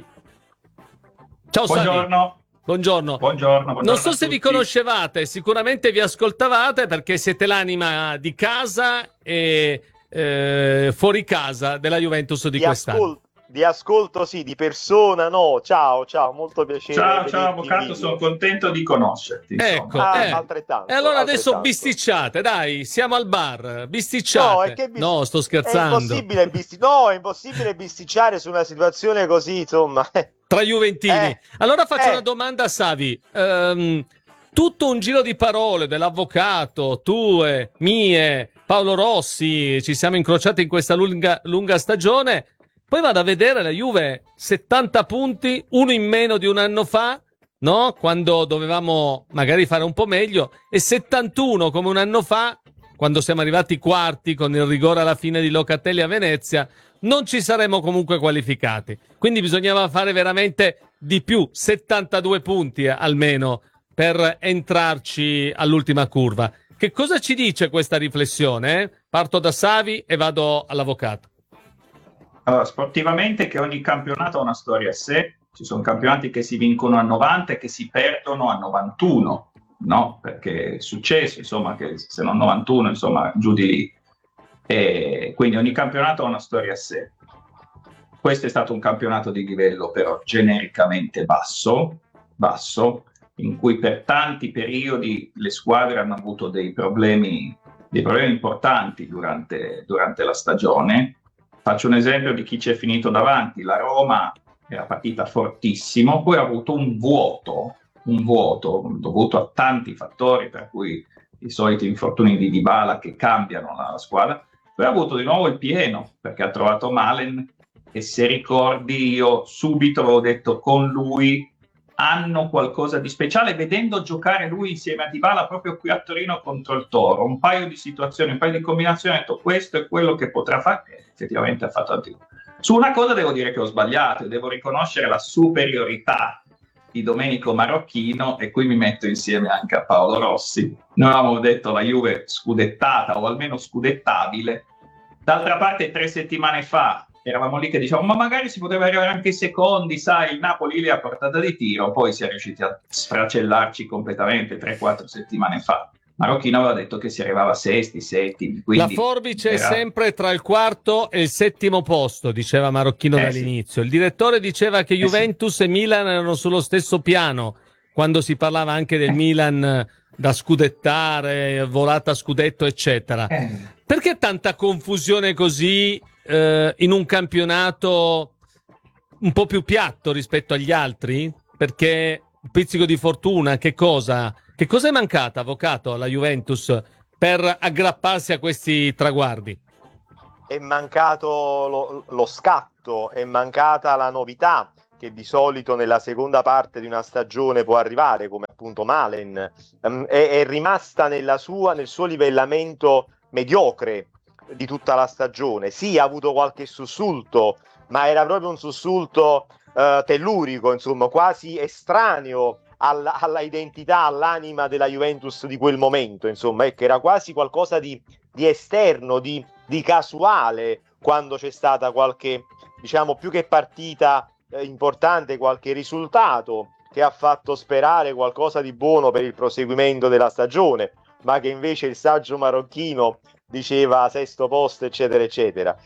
Ciao Savi. Buongiorno. Non so se vi conoscevate, sicuramente vi ascoltavate, perché siete l'anima di casa e fuori casa della Juventus di quest'anno. Di ascolto sì, di persona no. Ciao, molto piacere. Ciao avvocato, sono contento di conoscerti. Ecco, altrettanto. E allora adesso bisticciate, dai, siamo al bar, bisticciate. No, sto scherzando. È impossibile bisticciare su una situazione così, insomma. Tra juventini. Allora faccio una domanda a Savi. Tutto un giro di parole dell'avvocato, tue, mie, Paolo Rossi, ci siamo incrociati in questa lunga stagione. Poi vado a vedere la Juve 70 punti, uno in meno di un anno fa, no? Quando dovevamo magari fare un po' meglio, e 71 come un anno fa, quando siamo arrivati quarti con il rigore alla fine di Locatelli a Venezia. Non ci saremmo comunque qualificati. Quindi bisognava fare veramente di più, 72 punti almeno, per entrarci all'ultima curva. Che cosa ci dice questa riflessione? Parto da Savi e vado all'avvocato. Allora, sportivamente che ogni campionato ha una storia a sé, ci sono campionati che si vincono a 90 e che si perdono a 91, no? Perché è successo, insomma, che se non 91, insomma, giù di lì. E quindi ogni campionato ha una storia a sé. Questo è stato un campionato di livello però genericamente basso, in cui per tanti periodi le squadre hanno avuto dei problemi importanti durante la stagione. Faccio un esempio di chi ci è finito davanti. La Roma era partita fortissimo, poi ha avuto un vuoto dovuto a tanti fattori, per cui i soliti infortuni di Dybala che cambiano la squadra. Poi ha avuto di nuovo il pieno, perché ha trovato Malen, e se ricordi io subito avevo detto con lui hanno qualcosa di speciale, vedendo giocare lui insieme a Dybala proprio qui a Torino contro il Toro, un paio di situazioni, un paio di combinazioni, ho detto questo è quello che potrà fare, e effettivamente ha fatto anche. Su una cosa devo dire che ho sbagliato, e devo riconoscere la superiorità di Domenico Marocchino, e qui mi metto insieme anche a Paolo Rossi. Noi avevamo detto la Juve scudettata o almeno scudettabile. D'altra parte 3 settimane fa eravamo lì che dicevamo ma magari si poteva arrivare anche ai secondi, sai, il Napoli lì a portata di tiro, poi si è riusciti a sfracellarci completamente 3-4 settimane fa. Marocchino aveva detto che si arrivava a sesti, settimi. La forbice è sempre tra il quarto e il settimo posto, diceva Marocchino dall'inizio. Il direttore diceva che Juventus e Milan erano sullo stesso piano, quando si parlava anche del Milan da scudettare, volata a scudetto, eccetera. Perché tanta confusione così in un campionato un po' più piatto rispetto agli altri? Perché un pizzico di fortuna, che cosa è mancata, avvocato, alla Juventus per aggrapparsi a questi traguardi? È mancato lo scatto, è mancata la novità che di solito nella seconda parte di una stagione può arrivare, come appunto Malen. È rimasta nel suo livellamento mediocre di tutta la stagione. Sì, ha avuto qualche sussulto, ma era proprio un sussulto tellurico, insomma, quasi estraneo alla identità, all'anima della Juventus di quel momento, insomma, che era quasi qualcosa di esterno, di casuale, quando c'è stata qualche, diciamo, più che partita importante, qualche risultato che ha fatto sperare qualcosa di buono per il proseguimento della stagione, ma che invece il saggio marocchino diceva sesto posto, eccetera, eccetera.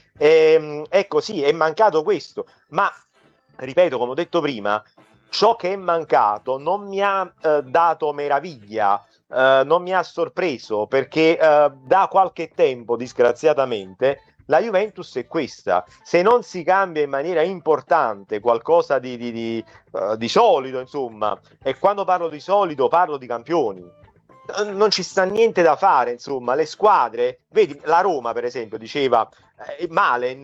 Ecco, sì, è mancato questo, ma ripeto, come ho detto prima, ciò che è mancato non mi ha dato meraviglia, non mi ha sorpreso, perché da qualche tempo, disgraziatamente, la Juventus è questa. Se non si cambia in maniera importante qualcosa di solido, insomma, e quando parlo di solido parlo di campioni, non ci sta niente da fare, insomma. Le squadre, vedi, la Roma per esempio diceva Malen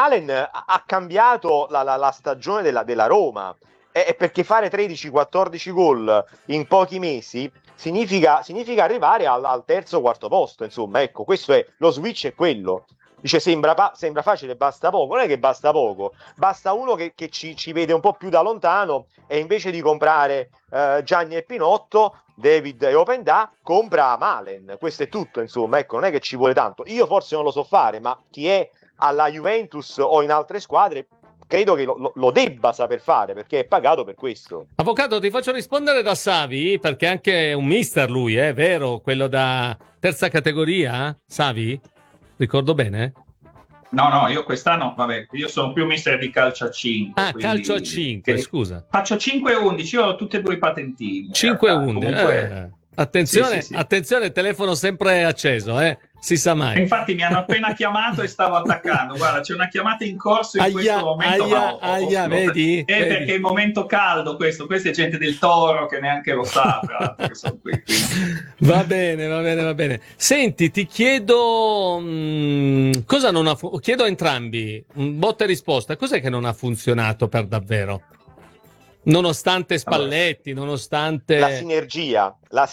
ha cambiato la stagione della Roma, perché fare 13-14 gol in pochi mesi significa arrivare al terzo o quarto posto, insomma. Ecco, questo è lo switch, è quello. Dice sembra facile, basta poco. Non è che basta poco, basta uno che ci vede un po' più da lontano, e invece di comprare Gianni e Pinotto, David e Openda, compra Malen. Questo è tutto, insomma. Ecco, non è che ci vuole tanto. Io forse non lo so fare, ma chi è alla Juventus o in altre squadre credo che lo debba saper fare, perché è pagato per questo. Avvocato, ti faccio rispondere da Savi, perché anche un mister lui, è vero? Quello da terza categoria, Savi? Ricordo bene? No, io quest'anno, vabbè, io sono più mister di calcio a 5. Ah, calcio a 5, scusa. Faccio 5 e 11, io ho tutte e due i patentini. 5 e 11, attenzione, sì. Attenzione, telefono sempre acceso, si sa mai. Infatti mi hanno appena chiamato e stavo attaccando. Guarda, c'è una chiamata in corso in questo momento. Vedi? Perché è il momento caldo questo. Questa è gente del Toro che neanche lo sa, tra l'altro, che sono qui. Va bene. Senti, ti chiedo cosa non ha chiedo a entrambi, botta e risposta. Cos'è che non ha funzionato per davvero? Nonostante Spalletti, nonostante la sinergia. La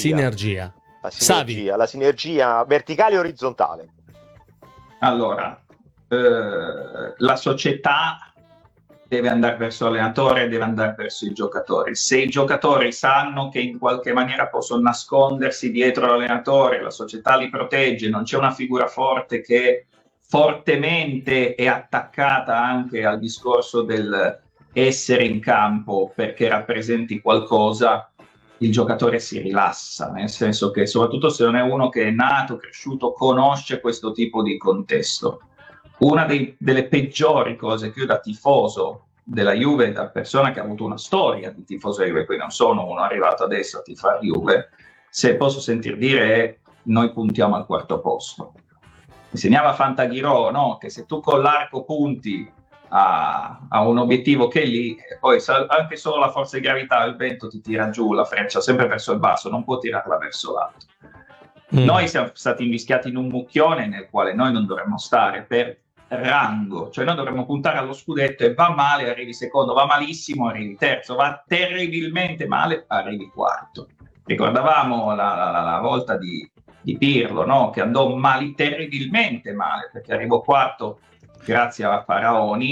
sinergia verticale e orizzontale. Allora, la società deve andare verso l'allenatore, deve andare verso i giocatori. Se i giocatori sanno che in qualche maniera possono nascondersi dietro l'allenatore, la società li protegge, non c'è una figura forte che fortemente è attaccata anche al discorso del essere in campo perché rappresenti qualcosa, il giocatore si rilassa, nel senso che soprattutto se non è uno che è nato, cresciuto, conosce questo tipo di contesto. Una delle peggiori cose che io da tifoso della Juve, da persona che ha avuto una storia di tifoso Juve, qui non sono uno arrivato adesso a tifare Juve, se posso sentir dire è noi puntiamo al quarto posto. Insegnava Fantaghirò, no? Che se tu con l'arco punti a un obiettivo che è lì, poi anche solo la forza di gravità, il vento ti tira giù la freccia sempre verso il basso, non può tirarla verso l'alto. Noi siamo stati invischiati in un mucchione nel quale noi non dovremmo stare per rango, cioè noi dovremmo puntare allo scudetto e va male, arrivi secondo, va malissimo, arrivi terzo, va terribilmente male, arrivi quarto. Ricordavamo la volta di Pirlo, no? Che andò terribilmente male perché arrivò quarto grazie a Faraoni,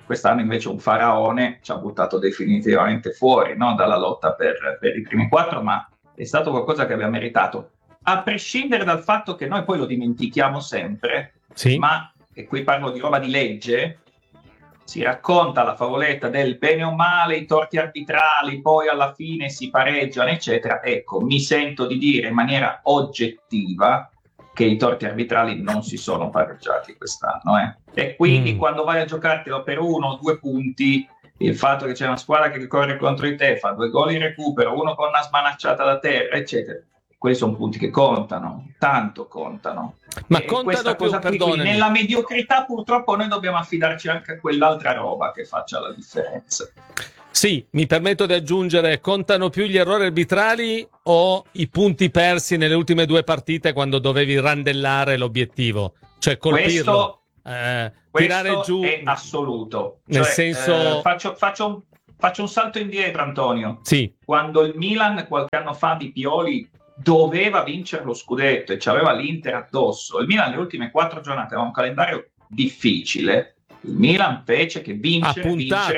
quest'anno invece un faraone ci ha buttato definitivamente fuori, no, dalla lotta per i primi 4, ma è stato qualcosa che aveva meritato. A prescindere dal fatto che noi poi lo dimentichiamo sempre, Sì. ma, e qui parlo di roba di legge, si racconta la favoletta del bene o male, i torti arbitrali, poi alla fine si pareggiano, eccetera. Ecco, mi sento di dire in maniera oggettiva che i torti arbitrali non si sono pareggiati quest'anno. E quindi quando vai a giocartelo per 1 o 2 punti, il fatto che c'è una squadra che corre contro di te, fa 2 gol in recupero, uno con una smanacciata da terra, eccetera, quelli sono punti che contano, tanto contano. Ma E contano questa più, cosa qui, perdonami. nella mediocrità purtroppo noi dobbiamo affidarci anche a quell'altra roba che faccia la differenza. Sì, mi permetto di aggiungere, contano più gli errori arbitrali o i punti persi nelle ultime 2 partite quando dovevi randellare l'obiettivo? Cioè colpirlo, tirare giù. È assoluto. Nel senso... faccio un salto indietro, Antonio. Sì. Quando il Milan qualche anno fa di Pioli doveva vincere lo scudetto e ci aveva l'Inter addosso, il Milan le ultime 4 giornate aveva un calendario difficile, il Milan fece che vincere.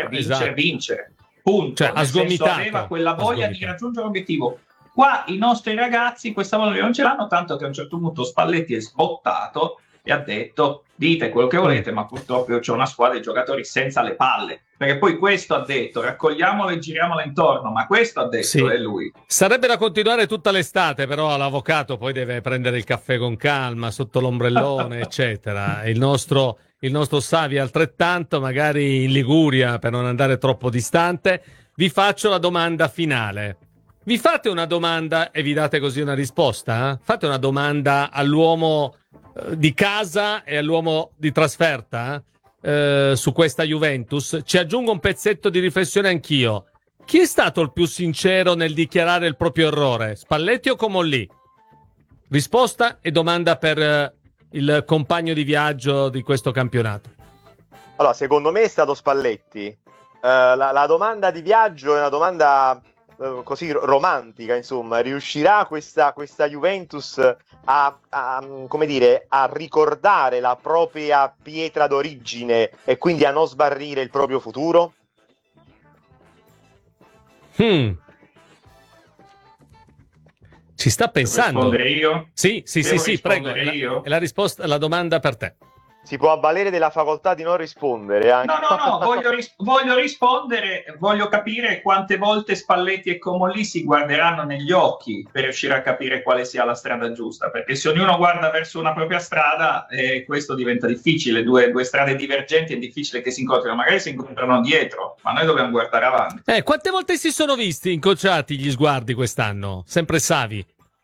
Punto. Cioè, ha sgomitato. Aveva quella voglia di raggiungere l'obiettivo. Qua i nostri ragazzi questa voglia non ce l'hanno, tanto che a un certo punto Spalletti è sbottato e ha detto: dite quello che volete, ma purtroppo io ho una squadra di giocatori senza le palle. Perché poi questo ha detto, raccogliamolo e giriamolo intorno, ma questo ha detto, sì. È lui. Sarebbe da continuare tutta l'estate, però l'avvocato poi deve prendere il caffè con calma, sotto l'ombrellone, eccetera. Il nostro Savi altrettanto, magari in Liguria, per non andare troppo distante. Vi faccio la domanda finale. Vi fate una domanda e vi date così una risposta? Fate una domanda all'uomo di casa e all'uomo di trasferta su questa Juventus. Ci aggiungo un pezzetto di riflessione anch'io. Chi è stato il più sincero nel dichiarare il proprio errore? Spalletti o Comolli? Risposta e domanda per il compagno di viaggio di questo campionato. Allora, secondo me è stato Spalletti. La domanda di viaggio è una domanda così romantica, insomma. Riuscirà questa Juventus come dire, a ricordare la propria pietra d'origine e quindi a non sbarrire il proprio futuro? Ci sta pensando. Devo rispondere io? Sì, prego. Io? È la risposta, la domanda per te. Si può avvalere della facoltà di non rispondere anche. No, voglio rispondere, voglio capire quante volte Spalletti e Comolli si guarderanno negli occhi per riuscire a capire quale sia la strada giusta, perché se ognuno guarda verso una propria strada, questo diventa difficile, due strade divergenti è difficile che si incontrino, magari si incontrano dietro, ma noi dobbiamo guardare avanti. Quante volte si sono visti incrociati gli sguardi quest'anno? Sempre Savi.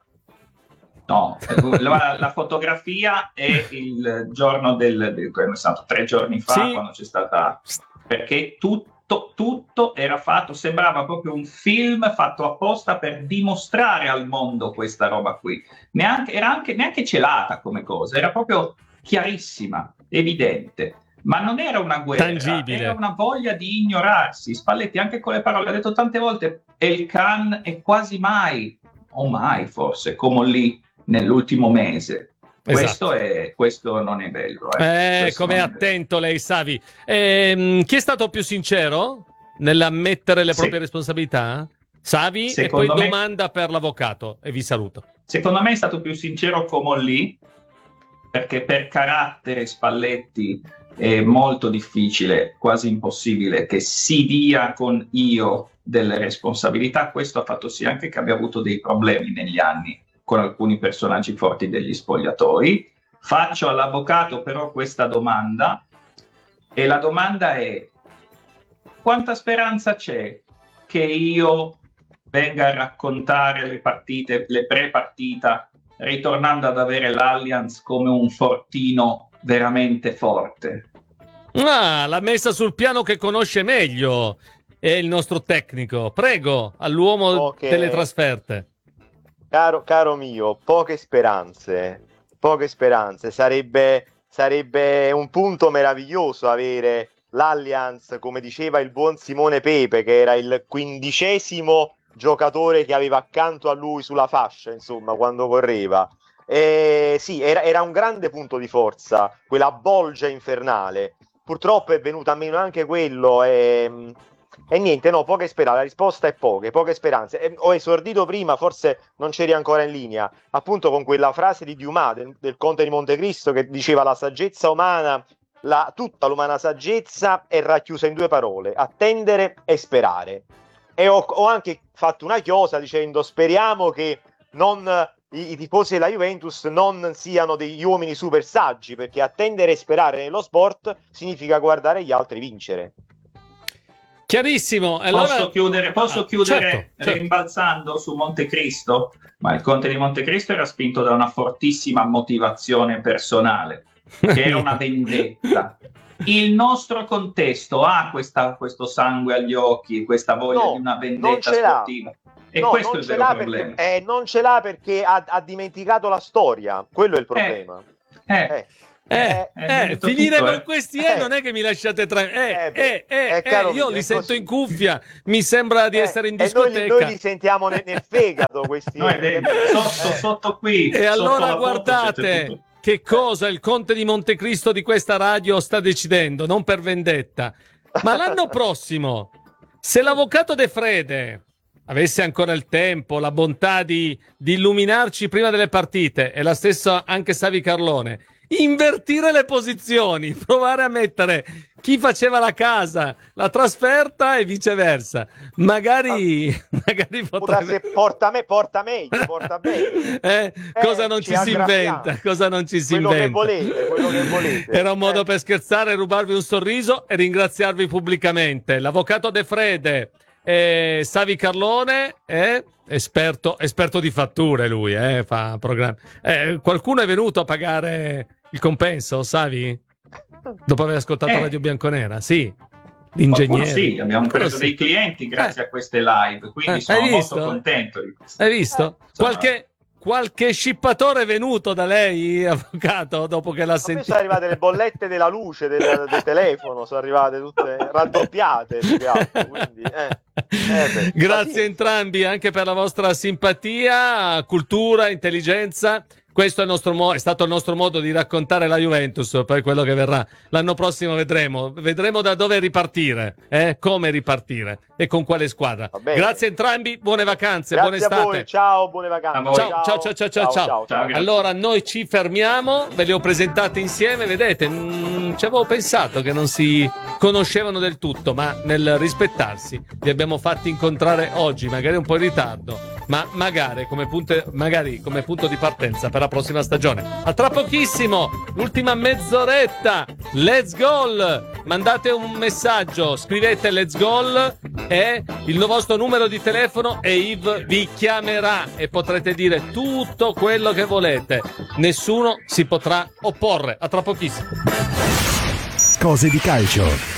No, la fotografia è il giorno è stato 3 giorni fa, sì. Quando c'è stata, perché tutto era fatto, sembrava proprio un film fatto apposta per dimostrare al mondo questa roba qui. Neanche celata come cosa, era proprio chiarissima, evidente. Ma non era una guerra, tangibile. Era una voglia di ignorarsi. Spalletti anche con le parole ha detto tante volte El Khan è quasi mai, o mai forse, come lì nell'ultimo mese. Esatto. Questo non è bello. Come è attento lei, Savi. Chi è stato più sincero nell'ammettere le proprie responsabilità? Savi, secondo e poi domanda per l'avvocato e vi saluto. Secondo me è stato più sincero Comolli, perché per carattere Spalletti è molto difficile, quasi impossibile, che si dia con io delle responsabilità. Questo ha fatto sì anche che abbia avuto dei problemi negli anni con alcuni personaggi forti degli spogliatori. Faccio all'avvocato però questa domanda, e la domanda è: quanta speranza c'è che io venga a raccontare le partite, le pre-partita, ritornando ad avere l'Allianz come un fortino veramente forte? L'ha messa sul piano che conosce meglio, è il nostro tecnico. Prego, all'uomo delle trasferte. Caro mio, poche speranze. Sarebbe un punto meraviglioso avere l'Allianz, come diceva il buon Simone Pepe, che era il 15° giocatore che aveva accanto a lui sulla fascia, insomma, quando correva. Sì, era un grande punto di forza, quella bolgia infernale. purtroppo è venuto a meno anche quello e niente, no, poche speranze, la risposta è poche speranze. Ho esordito prima, forse non c'eri ancora in linea, appunto con quella frase di Dumas, del Conte di Montecristo, che diceva la saggezza umana, tutta l'umana saggezza è racchiusa in 2 parole: attendere e sperare. E ho anche fatto una chiosa dicendo: speriamo che i tifosi della Juventus non siano degli uomini super saggi, perché attendere e sperare nello sport significa guardare gli altri vincere. Chiarissimo. Allora... Posso chiudere certo. rimbalzando su Montecristo? Ma il Conte di Montecristo era spinto da una fortissima motivazione personale, che era una vendetta. Il nostro contesto ha questo sangue agli occhi, questa voglia di una vendetta sportiva. E questo è il vero problema. Non ce l'ha perché ha dimenticato la storia. Quello è il problema. Finire con questi non è che mi lasciate io li sento in cuffia, mi sembra di essere in discoteca. Noi li sentiamo nel fegato questi. Sotto qui. E allora guardate che cosa il Conte di Montecristo di questa radio sta decidendo, non per vendetta. Ma l'anno prossimo, se l'avvocato De Frede avesse ancora il tempo, la bontà di illuminarci prima delle partite, e la stessa anche Savi Carlone, invertire le posizioni, provare a mettere chi faceva la casa, la trasferta e viceversa, magari potrebbe... porta meglio. Cosa non ci si inventa? Quello che volete. Era un modo per scherzare, rubarvi un sorriso e ringraziarvi pubblicamente. L'avvocato De Frede, Savi Carlone, esperto di fatture, lui fa programmi. Qualcuno è venuto a pagare il compenso, Savi? Dopo aver ascoltato Radio Bianconera? Sì, l'ingegnere. Sì, abbiamo preso dei clienti grazie a queste live, quindi sono molto contento di questo. Hai visto? Qualche scippatore è venuto da lei, avvocato, dopo che l'ha sentito? Sono arrivate le bollette della luce del telefono, sono arrivate tutte raddoppiate, quindi, Grazie a entrambi anche per la vostra simpatia, cultura, intelligenza. Questo è stato il nostro modo di raccontare la Juventus, poi quello che verrà l'anno prossimo vedremo da dove ripartire, come ripartire e con quale squadra. Grazie a entrambi, buone vacanze, buone estate. Grazie a voi, ciao, buone vacanze. Ciao. Allora noi ci fermiamo, ve li ho presentati insieme, vedete, ci avevo pensato che non si conoscevano del tutto, ma nel rispettarsi li abbiamo fatti incontrare oggi, magari un po' in ritardo, ma magari come punto di partenza per la prossima stagione. A tra pochissimo, l'ultima mezz'oretta, let's go! Mandate un messaggio, scrivete let's go e il vostro numero di telefono e Yves vi chiamerà e potrete dire tutto quello che volete. Nessuno si potrà opporre. A tra pochissimo. Cose di calcio.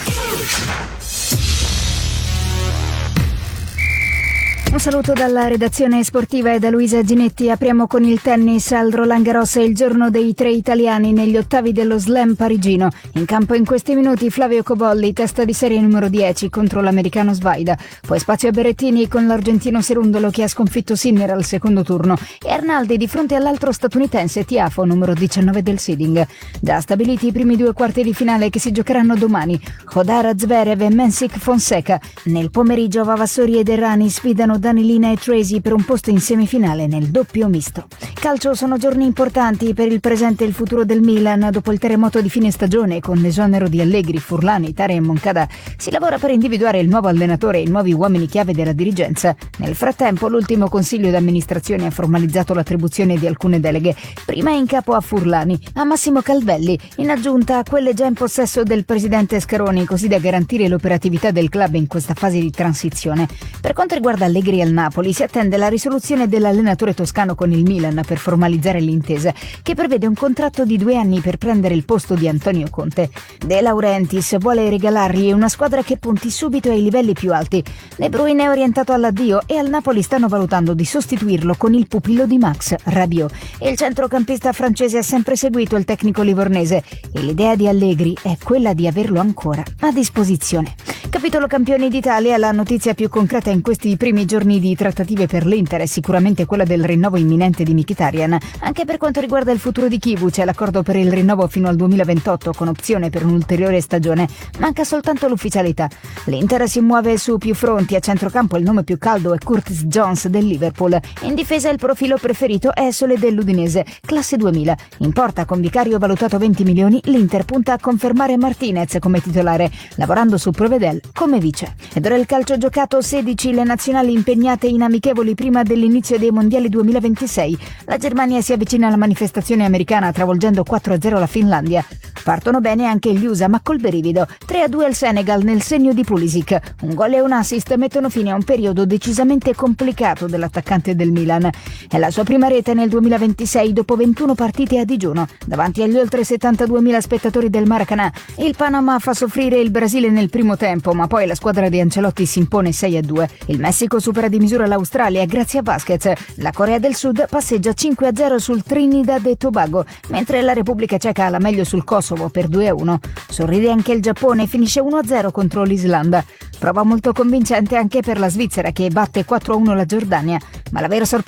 Un saluto dalla redazione sportiva e da Luisa Ginetti. Apriamo con il tennis. Al Roland Garros è il giorno dei 3 italiani negli ottavi dello slam parigino. In campo in questi minuti Flavio Cobolli, testa di serie numero 10 contro l'americano Svaida. Poi spazio a Berrettini con l'argentino Serundolo che ha sconfitto Sinner al secondo turno e Arnaldi di fronte all'altro statunitense Tiafo, numero 19 del seeding. Già stabiliti i primi 2 quarti di finale che si giocheranno domani. Hodara Zverev e Mensik Fonseca. Nel pomeriggio Vavassori ed Errani sfidano Danilina e Tracy per un posto in semifinale nel doppio misto. Calcio, sono giorni importanti per il presente e il futuro del Milan. Dopo il terremoto di fine stagione con l'esonero di Allegri, Furlani, Tare e Moncada, si lavora per individuare il nuovo allenatore e i nuovi uomini chiave della dirigenza. Nel frattempo l'ultimo consiglio d'amministrazione ha formalizzato l'attribuzione di alcune deleghe, prima in capo a Furlani, a Massimo Calvelli, in aggiunta a quelle già in possesso del presidente Scaroni, così da garantire l'operatività del club in questa fase di transizione. Per quanto riguarda Allegri al Napoli, si attende la risoluzione dell'allenatore toscano con il Milan per formalizzare l'intesa, che prevede un contratto di 2 anni per prendere il posto di Antonio Conte. De Laurentiis vuole regalargli una squadra che punti subito ai livelli più alti. De Bruyne è orientato all'addio e al Napoli stanno valutando di sostituirlo con il pupillo di Max, Rabiot. Il centrocampista francese ha sempre seguito il tecnico livornese e l'idea di Allegri è quella di averlo ancora a disposizione. Capitolo campioni d'Italia, la notizia più concreta in questi primi giorni giorni di trattative per l'Inter è sicuramente quella del rinnovo imminente di Mkhitaryan. Anche per quanto riguarda il futuro di Kivu c'è l'accordo per il rinnovo fino al 2028 con opzione per un'ulteriore stagione. Manca soltanto l'ufficialità. L'Inter si muove su più fronti. A centrocampo il nome più caldo è Curtis Jones del Liverpool. In difesa il profilo preferito è Sole dell'Udinese, classe 2000. In porta, con Vicario valutato 20 milioni, l'Inter punta a confermare Martinez come titolare, lavorando su Provedel come vice. Ed ora il calcio giocato, 16 le nazionali impegnate in amichevoli prima dell'inizio dei mondiali 2026. La Germania si avvicina alla manifestazione americana travolgendo 4-0 la Finlandia. Partono bene anche gli USA, ma col berivido. 3-2 al Senegal nel segno di Pulisic. Un gol e un assist mettono fine a un periodo decisamente complicato dell'attaccante del Milan. È la sua prima rete nel 2026 dopo 21 partite a digiuno, davanti agli oltre 72.000 spettatori del Maracanã. Il Panama fa soffrire il Brasile nel primo tempo, ma poi la squadra di Ancelotti si impone 6-2. Il Messico supera di misura l'Australia grazie a Vasquez. La Corea del Sud passeggia 5-0 sul Trinidad e Tobago, mentre la Repubblica Ceca ha la meglio sul Kosovo per 2-1. Sorride anche il Giappone, finisce 1-0 contro l'Islanda. Prova molto convincente anche per la Svizzera che batte 4-1 la Giordania, ma la vera sorpresa